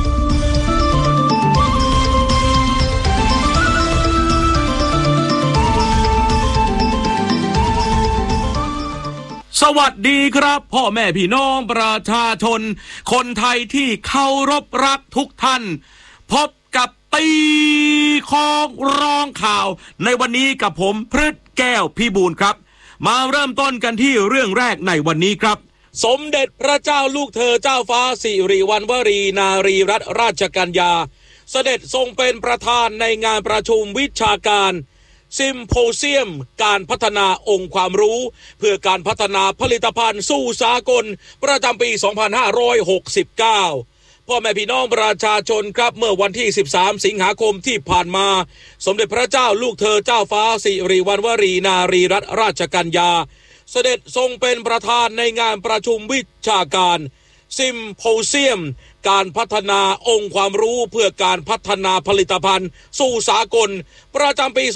สวัสดีครับพ่อแม่พี่น้องประชาชนคนไทยที่เคารพรักทุกท่านพบกับตีของร้องข่าวในวันนี้กับผมพฤทธิ์แก้วพิบูลครับมาเริ่มต้นกันที่เรื่องแรกในวันนี้ครับสมเด็จพระเจ้าลูกเธอเจ้าฟ้าสิริวัณวรีนารีรัตนราชกัญญาเสด็จทรงเป็นประธานในงานประชุมวิชาการซิมโพเซียมการพัฒนาองค์ความรู้เพื่อการพัฒนาผลิตภัณฑ์สู่สากลประจำปี 2569 พ่อแม่พี่น้องประชาชนครับเมื่อวันที่ 13 สิงหาคมที่ผ่านมาสมเด็จพระเจ้าลูกเธอเจ้าฟ้าสิริวัณวรีนารีรัตนราชกัญญาเสด็จทรงเป็นประธานในงานประชุมวิชาการซิมโพเซียมการพัฒนาองค์ความรู้เพื่อการพัฒนาผลิตภัณฑ์สู่สากลประจำปี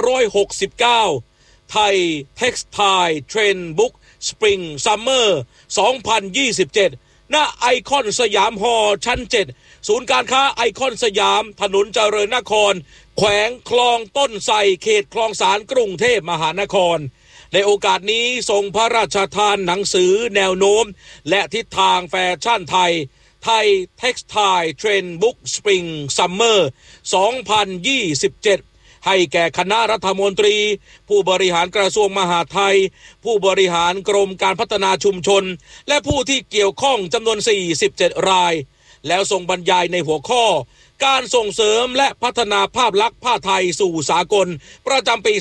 2569 ไทย Textile Trend Book Spring Summer 2027 ณ ไอคอนสยามฮอลล์ชั้น 7 ศูนย์การค้าไอคอนสยามถนนเจริญนครแขวงคลองต้นไทรเขตคลองสานกรุงเทพมหานครในโอกาสนี้ทรงพระราชทานหนังสือแนวโน้มและทิศทางแฟชั่นไทย Textile Trend Book Spring Summer 2027 ให้แก่คณะรัฐมนตรีผู้บริหารกระทรวงมหาดไทยผู้บริหารกรมการพัฒนาชุมชนและผู้ที่เกี่ยวข้องจำนวน47รายแล้วทรงบรรยายในหัวข้อการส่งเสริมและพัฒนาภาพลักษณ์ผ้าไทยสู่สากลประจำปี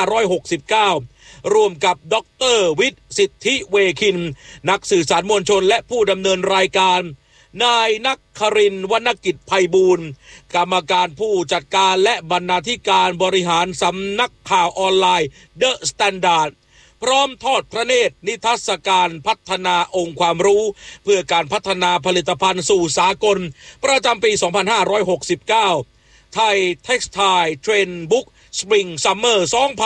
2569 ร่วมกับดร.วิทย์สิทธิเวคินนักสื่อสารมวลชนและผู้ดำเนินรายการนายนักครินทร์วรรณกิจไพบูลย์กรรมการผู้จัดการและบรรณาธิการบริหารสำนักข่าวออนไลน์เดอะสแตนดาร์ดพร้อมทอดพระเนตรนิทรรศการพัฒนาองค์ความรู้เพื่อการพัฒนาผลิตภัณฑ์สู่สากลประจำปี 2569 ไทย Textile Trend Book Spring Summer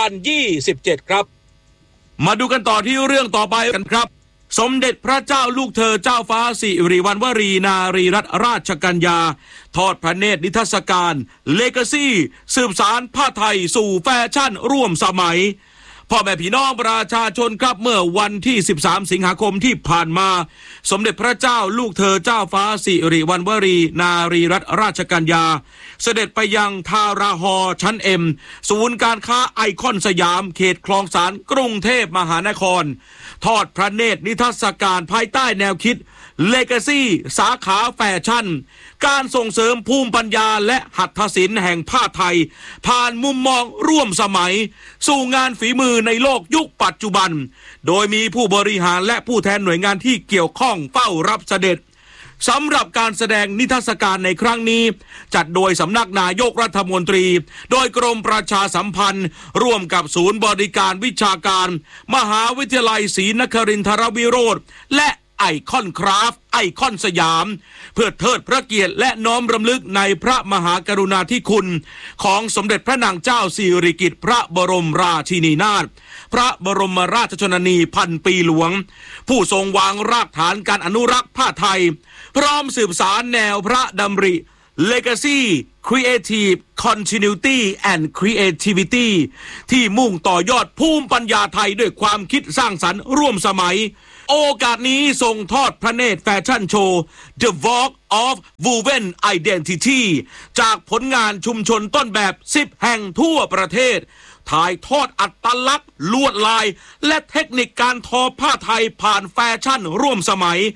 2027 ครับมาดูกันต่อที่เรื่องต่อไปกันครับสมเด็จพระเจ้าลูกเธอเจ้าฟ้าสิริวัณวรีนารีรัตนราชกัญญาทอดพระเนตรนิทรรศการเลกาซี่สืบสานผ้าไทยสู่แฟชั่นร่วมสมัยพ่อแม่พี่น้องประชาชนครับเมื่อวันที่ 13 สิงหาคมที่ผ่านมาสมเด็จพระเจ้าลูกเธอเจ้าฟ้าสิริวัณวรีนารีรัตนราชกัญญาเสด็จไปยังทาราฮอลล์ชั้น M ศูนย์การค้าไอคอนสยามเขตคลองสานกรุงเทพมหานครทอดพระเนตรนิทรรศการภายใต้แนวคิด Legacy สาขาแฟชั่นการส่งเสริมภูมิปัญญาและหัตถศิลป์แห่งผ้าไทยผ่านมุมมองร่วมสมัยสู่งานฝีมือในโลกยุคปัจจุบันโดยมีผู้บริหารและผู้แทนหน่วยงานที่เกี่ยวข้องเฝ้ารับเสด็จสำหรับการแสดงนิทรรศการในครั้งนี้จัดโดยสำนักนายกรัฐมนตรีโดยกรมประชาสัมพันธ์ร่วมกับศูนย์บริการวิชาการมหาวิทยาลัยศรีนครินทรวิโรธและไอคอนคราฟต์ไอคอนสยามเพื่อเทิดพระเกียรติและน้อมรำลึกในพระมหากรุณาธิคุณของสมเด็จพระนางเจ้าสิริกิติ์พระบรมราชินีนาถพระบรมราชชนนีพันปีหลวงผู้ทรงวางรากฐานการอนุรักษ์ผ้าไทยพร้อมสืบสารแนวพระดำริ Legacy Creative Continuity and Creativity ที่มุ่งต่อยอดภูมิปัญญาไทยด้วยความคิดสร้างสรรค์ร่วมสมัยโอกาสนี้ทรงทอดพระเนตรแฟชั่นโชว์ The Walk of Woven Identity จากผลงานชุมชนต้นแบบ10แห่งทั่วประเทศถ่ายทอดอัตลักษณ์ลวดลายและเทคนิคการทอผ้าไทยผ่านแฟชั่นร่วมสมัย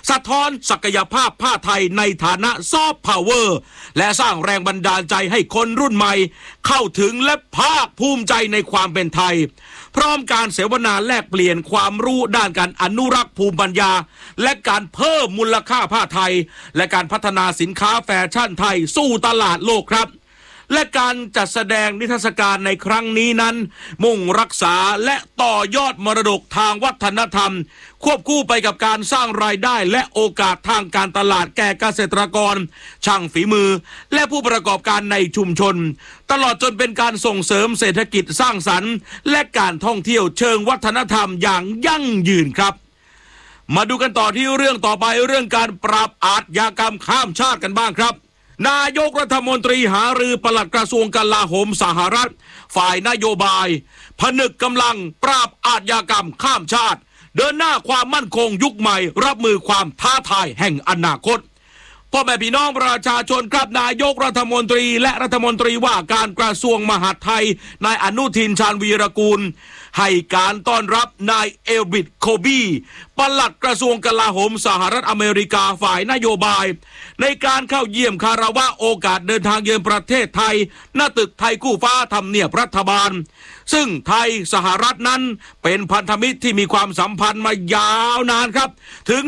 สะท้อนศักยภาพผ้าไทยในฐานะซอฟต์พาวเวอร์และสร้างแรงบันดาลใจให้คนรุ่นใหม่เข้าถึงและภาคภูมิใจในความเป็นไทยพร้อมการเสวนาแลกเปลี่ยนความรู้ด้านการอนุรักษ์ภูมิปัญญาและการเพิ่มมูลค่าผ้าไทยและการพัฒนาสินค้าแฟชั่นไทยสู่ตลาดโลกครับและการจัดแสดงนิทรรศการในครั้งนี้นั้นมุ่งรักษาและต่อยอดมรดกทางวัฒนธรรมควบคู่ไปกับการสร้างรายได้และโอกาสทางการตลาดแก่เกษตรกรช่างฝีมือและผู้ประกอบการในชุมชนตลอดจนเป็นการส่งเสริมเศรษฐกิจสร้างสรรค์และการท่องเที่ยวเชิงวัฒนธรรมอย่างยั่งยืนครับมาดูกันต่อที่เรื่องต่อไปเรื่องการปราบอาชญากรรมข้ามชาติกันบ้างครับนายกรัฐมนตรีหารือปลัดกระทรวงกลาโหมสหรัฐฝ่ายนโยบายผนึกกำลังปราบอาชญากรรมข้ามชาติเดินหน้าความมั่นคงยุคใหม่รับมือความท้าทายแห่งอนาคตพ่อแม่พี่น้องประชาชนครับนายกรัฐมนตรีและรัฐมนตรีว่าการกระทรวงมหาดไทยนายอนุทินชาญวีรกูลให้การต้อนรับนายเอลบิดโคบีปลัดกระทรวงกลาโหมสหรัฐอเมริกาฝ่ายนโยบายในการเข้าเยี่ยมคารวะโอกาสเดินทางเยือนประเทศไทยณตึกไทยคู่ฟ้าทำเนียบรัฐบาลซึ่งไทยสหรัฐนั้นเป็นพันธมิตรที่มีความสัมพันธ์มายาวนานครับถึง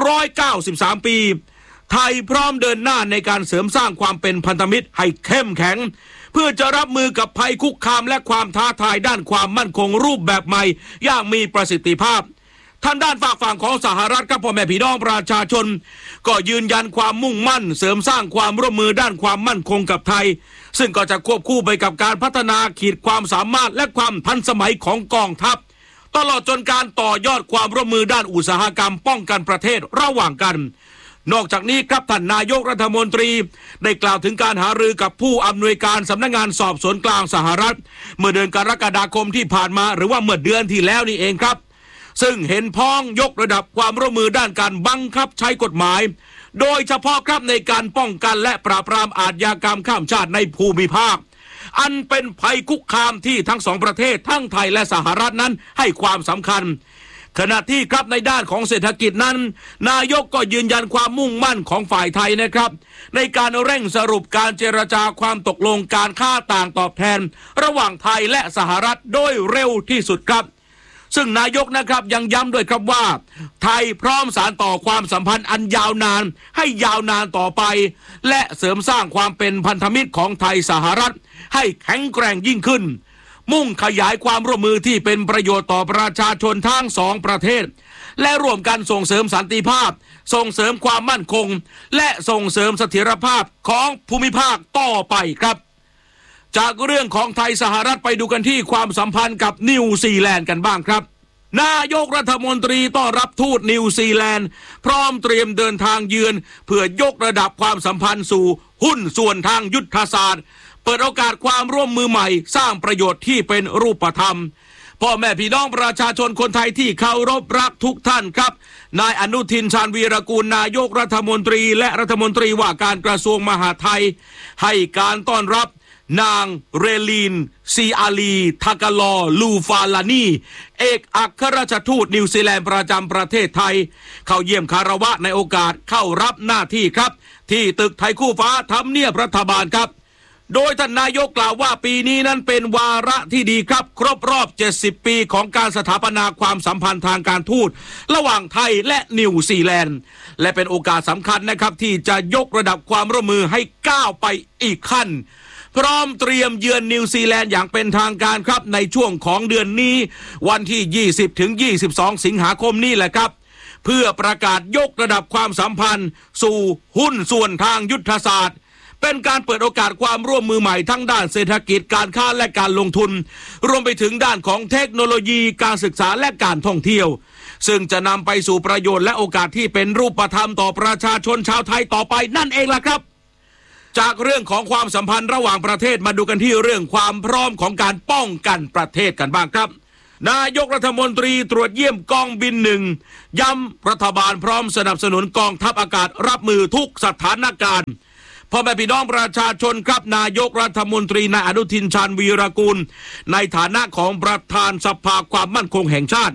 193 ปีไทยพร้อมเดินหน้าในการเสริมสร้างความเป็นพันธมิตรให้เข้มแข็งเพื่อจะรับมือกับภัยคุกคามและความท้าทายด้านความมั่นคงรูปแบบใหม่อย่างมีประสิทธิภาพทางด้านฝากฝั่งของสหรัฐครับพ่อแม่พี่น้องประชาชนก็ยืนยันความมุ่งมั่นเสริมสร้างความร่วมมือด้านความมั่นคงกับไทยซึ่งก็จะควบคู่ไปกับการพัฒนาขีดความสามารถและความทันสมัยของกองทัพตลอดจนการต่อยอดความร่วมมือด้านอุตสาหกรรมป้องกันประเทศระหว่างกันนอกจากนี้ครับท่านนายกรัฐมนตรีได้กล่าวถึงการหารือกับผู้อำนวยการสำนักงานสอบสวนกลางสหรัฐเมื่อเดือนกรกฎาคมที่ผ่านมาหรือว่าเมื่อเดือนที่แล้วนี่เองครับซึ่งเห็นพ้องยกระดับความร่วมมือด้านการบังคับใช้กฎหมายโดยเฉพาะครับในการป้องกันและปราบปรามอาชญากรรมข้ามชาติในภูมิภาคอันเป็นภัยคุกคามที่ทั้งสองประเทศทั้งไทยและสหรัฐนั้นให้ความสำคัญขณะที่ครับในด้านของเศรษฐกิจนั้นนายกก็ยืนยันความมุ่งมั่นของฝ่ายไทยนะครับในการเร่งสรุปการเจรจาความตกลงการค่าต่างตอบแทนระหว่างไทยและสหรัฐโดยเร็วที่สุดครับซึ่งนายกนะครับยังย้ำด้วยครับว่าไทยพร้อมสานต่อความสัมพันธ์อันยาวนานให้ยาวนานต่อไปและเสริมสร้างความเป็นพันธมิตรของไทยสหรัฐให้แข็งแกร่งยิ่งขึ้นมุ่งขยายความร่วมมือที่เป็นประโยชน์ต่อประชาชนทั้งสองประเทศและร่วมกันส่งเสริมสันติภาพส่งเสริมความมั่นคงและส่งเสริมเสถียรภาพของภูมิภาคต่อไปครับจากเรื่องของไทยสหรัฐไปดูกันที่ความสัมพันธ์กับนิวซีแลนด์กันบ้างครับนายกรัฐมนตรีต้อนรับทูตนิวซีแลนด์พร้อมเตรียมเดินทางเยือนเพื่อยกระดับความสัมพันธ์สู่หุ้นส่วนทางยุทธศาสตร์เปิดโอกาสความร่วมมือใหม่สร้างประโยชน์ที่เป็นรูปธรรมพ่อแม่พี่น้องประชาชนคนไทยที่เคารพรักทุกท่านครับนายอนุทินชาญวีรกูลนายกรัฐมนตรีและรัฐมนตรีว่าการกระทรวงมหาดไทยให้การต้อนรับนางเรลีนซีอาลีทากาลอลูฟาลานีเอกอัครราชทูตนิวซีแลนด์ประจำประเทศไทยเข้าเยี่ยมคารวะในโอกาสเข้ารับหน้าที่ครับที่ตึกไทยคู่ฟ้าทำเนียบรัฐบาลครับโดยท่านนายกกล่าวว่าปีนี้นั้นเป็นวาระที่ดีครับครบรอบ70 ปีของการสถาปนาความสัมพันธ์ทางการทูตระหว่างไทยและนิวซีแลนด์และเป็นโอกาสสำคัญนะครับที่จะยกระดับความร่วมมือให้ก้าวไปอีกขั้นพร้อมเตรียมเยือนนิวซีแลนด์อย่างเป็นทางการครับในช่วงของเดือนนี้วันที่20 ถึง 22 สิงหาคมนี้แหละครับเพื่อประกาศยกระดับความสัมพันธ์สู่หุ้นส่วนทางยุทธศาสตร์เป็นการเปิดโอกาสความร่วมมือใหม่ทั้งด้านเศรษฐกิจการค้าและการลงทุนรวมไปถึงด้านของเทคโนโลยีการศึกษาและการท่องเที่ยวซึ่งจะนำไปสู่ประโยชน์และโอกาสที่เป็นรูปธรรมต่อประชาชนชาวไทยต่อไปนั่นเองล่ะครับจากเรื่องของความสัมพันธ์ระหว่างประเทศมาดูกันที่เรื่องความพร้อมของการป้องกันประเทศกันบ้างครับนายกรัฐมนตรีตรวจเยี่ยมกองบิน1ย้ำรัฐบาลพร้อมสนับสนุนกองทัพอากาศรับมือทุกสถานการณ์พ่อแม่พี่น้องประชาชนครับนายกรัฐมนตรีนายอนุทินชาญวีรกูลในฐานะของประธานสภาความมั่นคงแห่งชาติ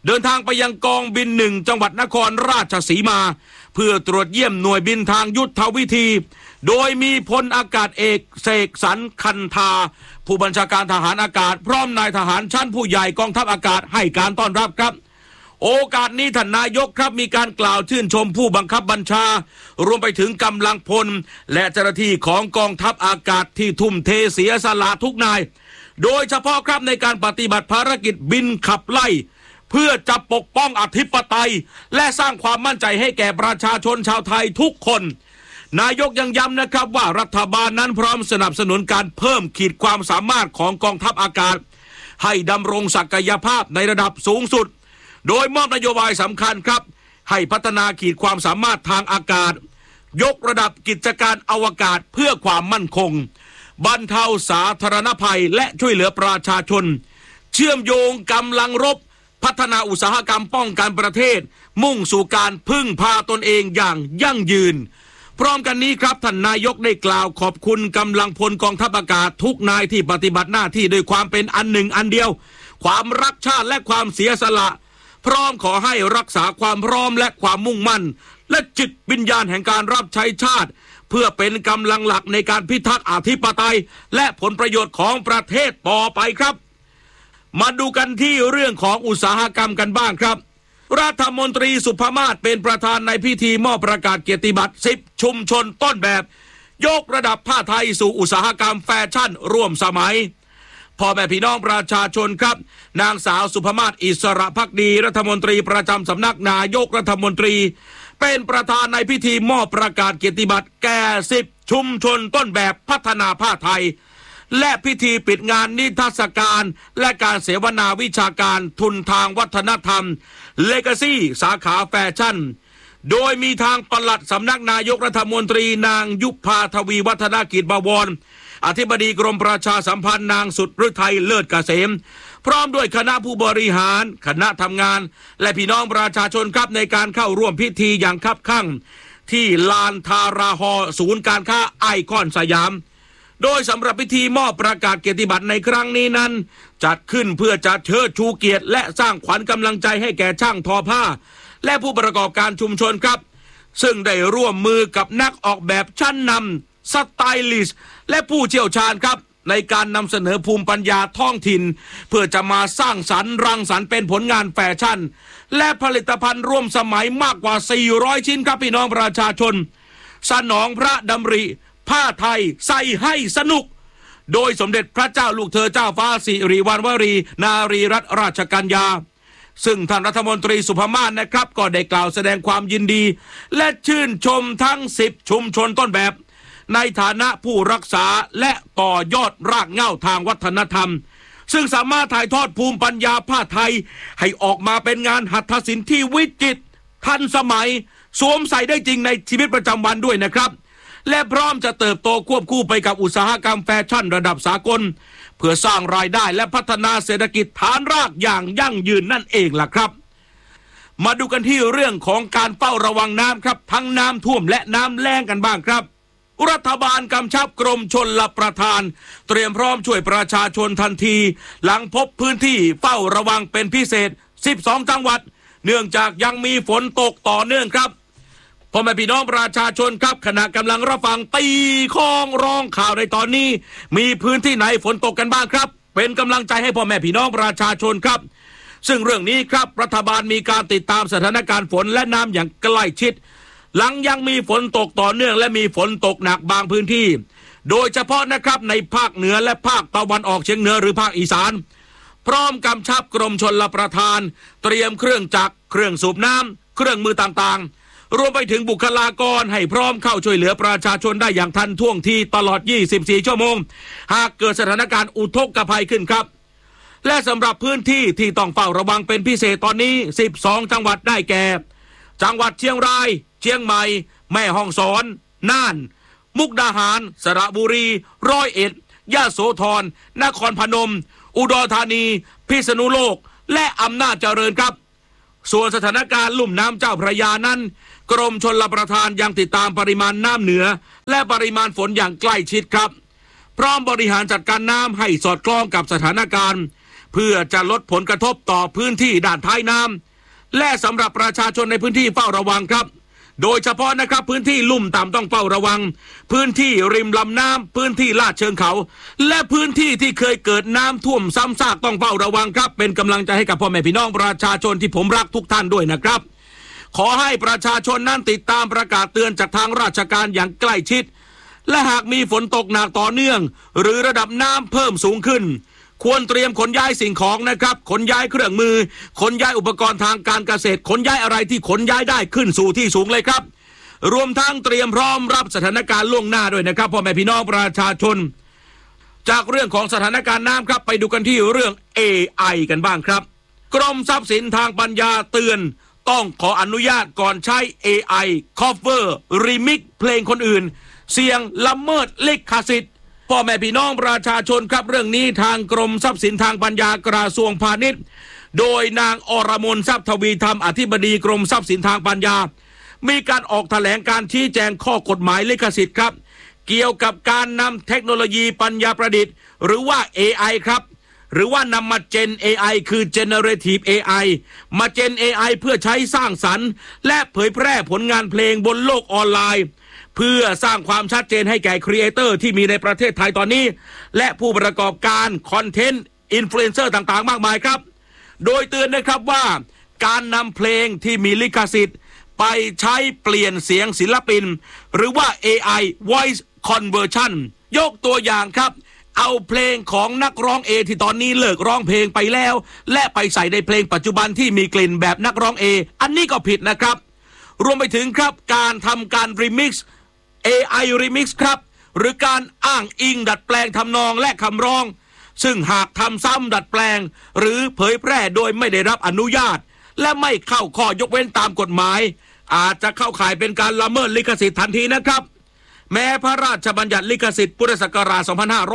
เดินทางไปยังกองบิน1จังหวัดนครราชสีมาเพื่อตรวจเยี่ยมหน่วยบินทางยุทธวิธีโดยมีพลอากาศเอกเสกสรรคันธาผู้บัญชาการทหารอากาศพร้อมนายทหารชั้นผู้ใหญ่กองทัพอากาศให้การต้อนรับครับโอกาสนี้ท่านนายกครับมีการกล่าวชื่นชมผู้บังคับบัญชารวมไปถึงกำลังพลและเจ้าหน้าที่ของกองทัพอากาศที่ทุ่มเทเสียสละทุกนายโดยเฉพาะครับในการปฏิบัติภารกิจบินขับไล่เพื่อจะปกป้องอธิปไตยและสร้างความมั่นใจให้แก่ประชาชนชาวไทยทุกคนนายกยังย้ำนะครับว่ารัฐบาลนั้นพร้อมสนับสนุนการเพิ่มขีดความสามารถของกองทัพอากาศให้ดำรงศักยภาพในระดับสูงสุดโดยมอบนโยบายสำคัญครับให้พัฒนาขีดความสามารถทางอากาศยกระดับกิจการอวกาศเพื่อความมั่นคงบรรเทาสาธารณภัยและช่วยเหลือประชาชนเชื่อมโยงกำลังรบพัฒนาอุตสาหกรรมป้องกันประเทศมุ่งสู่การพึ่งพาตนเองอย่างยั่งยืนพร้อมกันนี้ครับท่านนายกได้กล่าวขอบคุณกำลังพลกองทัพอากาศทุกนายที่ปฏิบัติหน้าที่ด้วยความเป็นอันหนึ่งอันเดียวความรักชาติและความเสียสละพร้อมขอให้รักษาความพร้อมและความมุ่งมั่นและจิตวิญญาณแห่งการรับใช้ชาติเพื่อเป็นกำลังหลักในการพิทักษ์อธิปไตยและผลประโยชน์ของประเทศต่อไปครับมาดูกันที่เรื่องของอุตสาหกรรมกันบ้างครับรัฐมนตรีสุภมาศเป็นประธานในพิธีมอบประกาศเกียรติบัตร10ชุมชนต้นแบบยกระดับผ้าไทยสู่อุตสาหกรรมแฟชั่นร่วมสมัยพ่อแม่พี่น้องประชาชนครับนางสาวสุภมาศอิสระภักดีรัฐมนตรีประจำสำนักนายกรัฐมนตรีเป็นประธานในพิธีมอบประกาศเกียรติบัตรแก่10ชุมชนต้นแบบพัฒนาผ้าไทยและพิธีปิดงานนิทรรศการและการเสวนาวิชาการทุนทางวัฒนธรรม Legacy สาขาแฟชั่นโดยมีทางปลัดสำนักนายกรัฐมนตรีนางยุพาทวีวัฒนกิจบวรอธิบดีกรมประชาสัมพันธ์นางสุดฤทัยเลิศเกษมพร้อมด้วยคณะผู้บริหารคณะทำงานและพี่น้องประชาชนครับในการเข้าร่วมพิธีอย่างคับคั่งที่ลานทาราฮอศูนย์การค้าไอคอนสยามโดยสำหรับพิธีมอบประกาศเกียรติบัตรในครั้งนี้นั้นจัดขึ้นเพื่อจะเชิดชูเกียรติและสร้างขวัญกำลังใจให้แก่ช่างทอผ้าและผู้ประกอบการชุมชนครับซึ่งได้ร่วมมือกับนักออกแบบชั้นนำสไตลิสต์และผู้เชี่ยวชาญครับในการนำเสนอภูมิปัญญาท้องถิ่นเพื่อจะมาสร้างสรรค์รังสรรค์เป็นผลงานแฟชั่นและผลิตภัณฑ์ร่วมสมัยมากกว่า400ชิ้นครับพี่น้องประชาชนสนองพระดำริผ้าไทยใส่ให้สนุกโดยสมเด็จพระเจ้าลูกเธอเจ้าฟ้าสิริวัณวรีนารีรัตนราชกัญญาซึ่งท่านรัฐมนตรีสุภมาศนะครับก็ได้กล่าวแสดงความยินดีและชื่นชมทั้ง10ชุมชนต้นแบบในฐานะผู้รักษาและต่อยอดรากเหง้าทางวัฒนธรรมซึ่งสามารถถ่ายทอดภูมิปัญญาผ้าไทยให้ออกมาเป็นงานหัตถศิลป์ที่วิจิตรทันสมัยสวมใส่ได้จริงในชีวิตประจำวันด้วยนะครับและพร้อมจะเติบโตควบคู่ไปกับอุตสาหกรรมแฟชั่นระดับสากลเพื่อสร้างรายได้และพัฒนาเศรษฐกิจฐานรากอย่างยั่งยืนนั่นเองล่ะครับมาดูกันที่เรื่องของการเฝ้าระวังน้ำครับทั้งน้ำท่วมและน้ำแล้งกันบ้างครับรัฐบาลกำชับกรมชลประทานเตรียมพร้อมช่วยประชาชนทันทีหลังพบพื้นที่เฝ้าระวังเป็นพิเศษ12จังหวัดเนื่องจากยังมีฝนตกต่อเนื่องครับพ่อแม่พี่น้องประชาชนครับขณะกำลังรับฟังตีข้องร้องข่าวในตอนนี้มีพื้นที่ไหนฝนตกกันบ้างครับเป็นกำลังใจให้พ่อแม่พี่น้องประชาชนครับซึ่งเรื่องนี้ครับรัฐบาลมีการติดตามสถานการณ์ฝนและน้ำอย่างใกล้ชิดหลังยังมีฝนตกต่อเนื่องและมีฝนตกหนักบางพื้นที่โดยเฉพาะนะครับในภาคเหนือและภาคตะวันออกเฉียงเหนือหรือภาคอีสานพร้อมกำชับกรมชลประทานเตรียมเครื่องจักรเครื่องสูบน้ำเครื่องมือต่างๆรวมไปถึงบุคลากรให้พร้อมเข้าช่วยเหลือประชาชนได้อย่างทันท่วงทีตลอด24ชั่วโมงหากเกิดสถานการณ์อุทกภัยขึ้นครับและสำหรับพื้นที่ที่ต้องเฝ้าระวังเป็นพิเศษตอนนี้12จังหวัดได้แก่จังหวัดเชียงรายเชียงใหม่แม่ฮ่องสอนน่านมุกดาหารสระบุรีร้อยเอ็ดยะโสธรนครพนมอุดรธานีพิษณุโลกและอำนาจเจริญครับส่วนสถานการณ์ลุ่มน้ำเจ้าพระยานั้นกรมชลประทานยังติดตามปริมาณน้ำเหนือและปริมาณฝนอย่างใกล้ชิดครับพร้อมบริหารจัดการน้ำให้สอดคล้องกับสถานการณ์เพื่อจะลดผลกระทบต่อพื้นที่ด้านท้ายน้ำและสำหรับประชาชนในพื้นที่เฝ้าระวังครับโดยเฉพาะนะครับพื้นที่ลุ่มต่ำต้องเฝ้าระวังพื้นที่ริมลำน้ำพื้นที่ลาดเชิงเขาและพื้นที่ที่เคยเกิดน้ำท่วมซ้ำซากต้องเฝ้าระวังครับเป็นกำลังใจให้กับพ่อแม่พี่น้องประชาชนที่ผมรักทุกท่านด้วยนะครับขอให้ประชาชนนั้นติดตามประกาศเตือนจากทางราชการอย่างใกล้ชิดและหากมีฝนตกหนักต่อเนื่องหรือระดับน้ำเพิ่มสูงขึ้นควรเตรียมขนย้ายสิ่งของนะครับขนย้ายเครื่องมือขนย้ายอุปกรณ์ทางการเกษตรขนย้ายอะไรที่ขนย้ายได้ขึ้นสู่ที่สูงเลยครับรวมทั้งเตรียมพร้อมรับสถานการณ์ล่วงหน้าด้วยนะครับพ่อแม่พี่น้องประชาชนจากเรื่องของสถานการณ์น้ำครับไปดูกันที่เรื่อง AI กันบ้างครับกรมทรัพย์สินทางปัญญาเตือนต้องขออนุญาตก่อนใช้ AI cover remix เพลงคนอื่นเสี่ยงละเมิดลิขสิทธิ์พ่อแม่พี่น้องประชาชนครับเรื่องนี้ทางกรมทรัพย์สินทางปัญญากระทรวงพาณิชย์โดยนางอรมนทรัพย์ทวีธรรมอธิบดีกรมทรัพย์สินทางปัญญามีการออกแถลงการชี้แจงข้อกฎหมายลิขสิทธิ์ครับเกี่ยวกับการนำเทคโนโลยีปัญญาประดิษฐ์หรือว่า AI ครับหรือว่านำมา Gen AI คือ Generative AI มา Gen AI เพื่อใช้สร้างสรรค์และเผยแพร่ผลงานเพลงบนโลกออนไลน์เพื่อสร้างความชัดเจนให้แก่ครีเอเตอร์ที่มีในประเทศไทยตอนนี้และผู้ประกอบการคอนเทนต์อินฟลูเอนเซอร์ต่างๆมากมายครับโดยเตือนนะครับว่าการนำเพลงที่มีลิขสิทธิ์ไปใช้เปลี่ยนเสียงศิลปินหรือว่า AI Voice Conversion ยกตัวอย่างครับเอาเพลงของนักร้อง A ที่ตอนนี้เลิกร้องเพลงไปแล้วและไปใส่ในเพลงปัจจุบันที่มีกลิ่นแบบนักร้อง A อันนี้ก็ผิดนะครับรวมไปถึงครับการทำการ Remix AI Remix ครับหรือการอ้างอิงดัดแปลงทำนองและคำร้องซึ่งหากทำซ้ำดัดแปลงหรือเผยแพร่โดยไม่ได้รับอนุญาตและไม่เข้าข้อยกเว้นตามกฎหมายอาจจะเข้าข่ายเป็นการละเมิดลิขสิทธิ์ทันทีนะครับแม้พระราชบัญญัติลิขสิทธิ์พุทธศักราช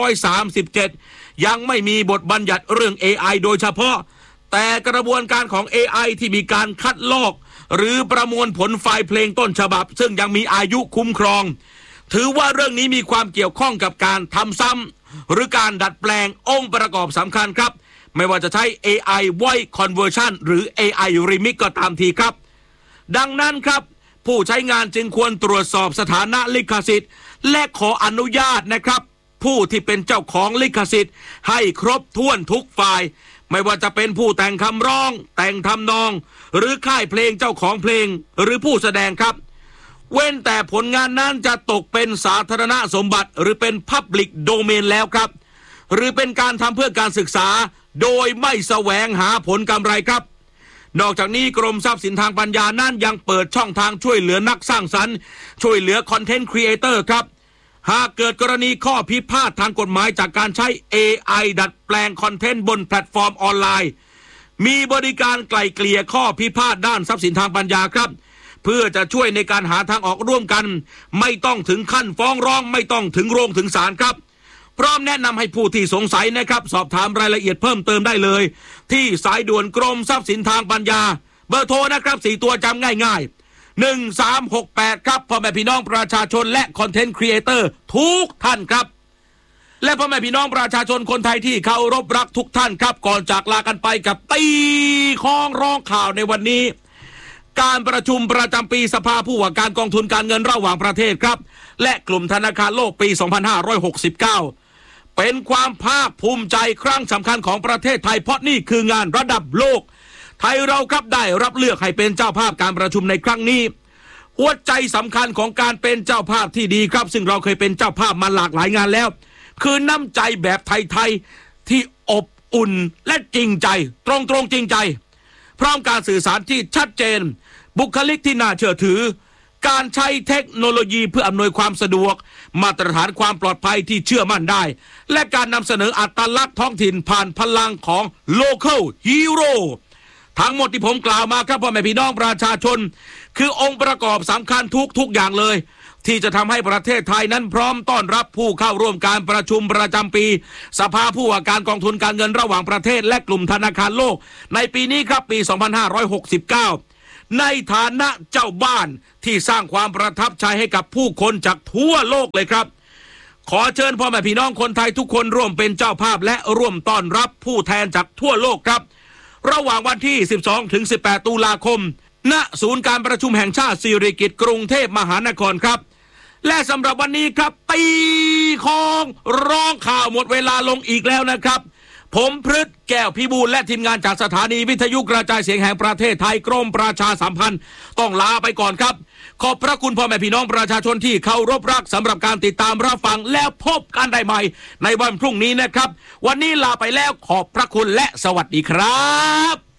2537 ยังไม่มีบทบัญญัติเรื่อง AI โดยเฉพาะแต่กระบวนการของ AI ที่มีการคัดลอกหรือประมวลผลไฟล์เพลงต้นฉบับซึ่งยังมีอายุคุ้มครองถือว่าเรื่องนี้มีความเกี่ยวข้องกับการทำซ้ำหรือการดัดแปลงองค์ประกอบสำคัญครับไม่ว่าจะใช้ AI Voice Conversion หรือ AI Remix ก็ตามทีครับดังนั้นครับผู้ใช้งานจึงควรตรวจสอบสถานะลิขสิทธิ์และขออนุญาตนะครับผู้ที่เป็นเจ้าของลิขสิทธิ์ให้ครบถ้วนทุกฝ่ายไม่ว่าจะเป็นผู้แต่งคำร้องแต่งทำนองหรือค่ายเพลงเจ้าของเพลงหรือผู้แสดงครับเว้นแต่ผลงานนั้นจะตกเป็นสาธารณสมบัติหรือเป็น Public Domain แล้วครับหรือเป็นการทำเพื่อการศึกษาโดยไม่แสวงหาผลกำไรครับนอกจากนี้กรมทรัพย์สินทางปัญญานั้นยังเปิดช่องทางช่วยเหลือนักสร้างสรรค์ช่วยเหลือคอนเทนต์ครีเอเตอร์ครับหากเกิดกรณีข้อพิพาททางกฎหมายจากการใช้ AI ดัดแปลงคอนเทนต์บนแพลตฟอร์มออนไลน์มีบริการไกล่เกลี่ยข้อพิพาทด้านทรัพย์สินทางปัญญาครับเพื่อจะช่วยในการหาทางออกร่วมกันไม่ต้องถึงขั้นฟ้องร้องไม่ต้องถึงโรงถึงศาลครับพร้อมแนะนำให้ผู้ที่สงสัยนะครับสอบถามรายละเอียดเพิ่มเติมได้เลยที่สายด่วนกรมทรัพย์สินทางปัญญาเบอร์โทรนะครับ4ตัวจำง่ายๆ1368ครับพ่อแม่พี่น้องประชาชนและคอนเทนต์ครีเอเตอร์ทุกท่านครับและพ่อแม่พี่น้องประชาชนคนไทยที่เคารพรักทุกท่านครับก่อนจากลากันไปกับตีข้องร้องข่าวในวันนี้การประชุมประจำปีสภาผู้ว่าการกองทุนการเงินระหว่างประเทศครับและกลุ่มธนาคารโลกปี 2569 เป็นความภาคภูมิใจครั้งสำคัญของประเทศไทยเพราะนี่คืองานระดับโลกไทยเราครับได้รับเลือกให้เป็นเจ้าภาพการประชุมในครั้งนี้หัวใจสำคัญของการเป็นเจ้าภาพที่ดีครับซึ่งเราเคยเป็นเจ้าภาพมาหลากหลายงานแล้วคือน้ำใจแบบไทยๆที่อบอุ่นและจริงใจตรงๆจริงใจพร้อมการสื่อสารที่ชัดเจนบุคลิกที่น่าเชื่อถือการใช้เทคโนโลยีเพื่ออำนวยความสะดวกมาตรฐานความปลอดภัยที่เชื่อมั่นได้และการนำเสนออัตลักษณ์ท้องถิ่นผ่านพลังของ Local Hero ทั้งหมดที่ผมกล่าวมาครับพ่อแม่พี่น้องประชาชนคือองค์ประกอบสำคัญทุกอย่างเลยที่จะทำให้ประเทศไทยนั้นพร้อมต้อนรับผู้เข้าร่วมการประชุมประจำปีสภาผู้ว่าการกองทุนการเงินระหว่างประเทศและกลุ่มธนาคารโลกในปีนี้ครับปี 2569 ในฐานะเจ้าบ้านที่สร้างความประทับใจให้กับผู้คนจากทั่วโลกเลยครับขอเชิญพ่อแม่พี่น้องคนไทยทุกคนร่วมเป็นเจ้าภาพและร่วมต้อนรับผู้แทนจากทั่วโลกครับระหว่างวันที่ 12 ถึง 18 ตุลาคมณศูนย์การประชุมแห่งชาติสิริกิติ์กรุงเทพมหานครครับและสำหรับวันนี้ครับตีของร้องข่าวหมดเวลาลงอีกแล้วนะครับผมพฤทธิ์แก้วพิบูลและทีมงานจากสถานีวิทยุกระจายเสียงแห่งประเทศไทยกรมประชาสัมพันธ์ต้องลาไปก่อนครับขอบพระคุณพ่อแม่พี่น้องประชาชนที่เคารพรักสำหรับการติดตามรับฟังแล้วพบกันได้ใหม่ในวันพรุ่งนี้นะครับวันนี้ลาไปแล้วขอบพระคุณและสวัสดีครับ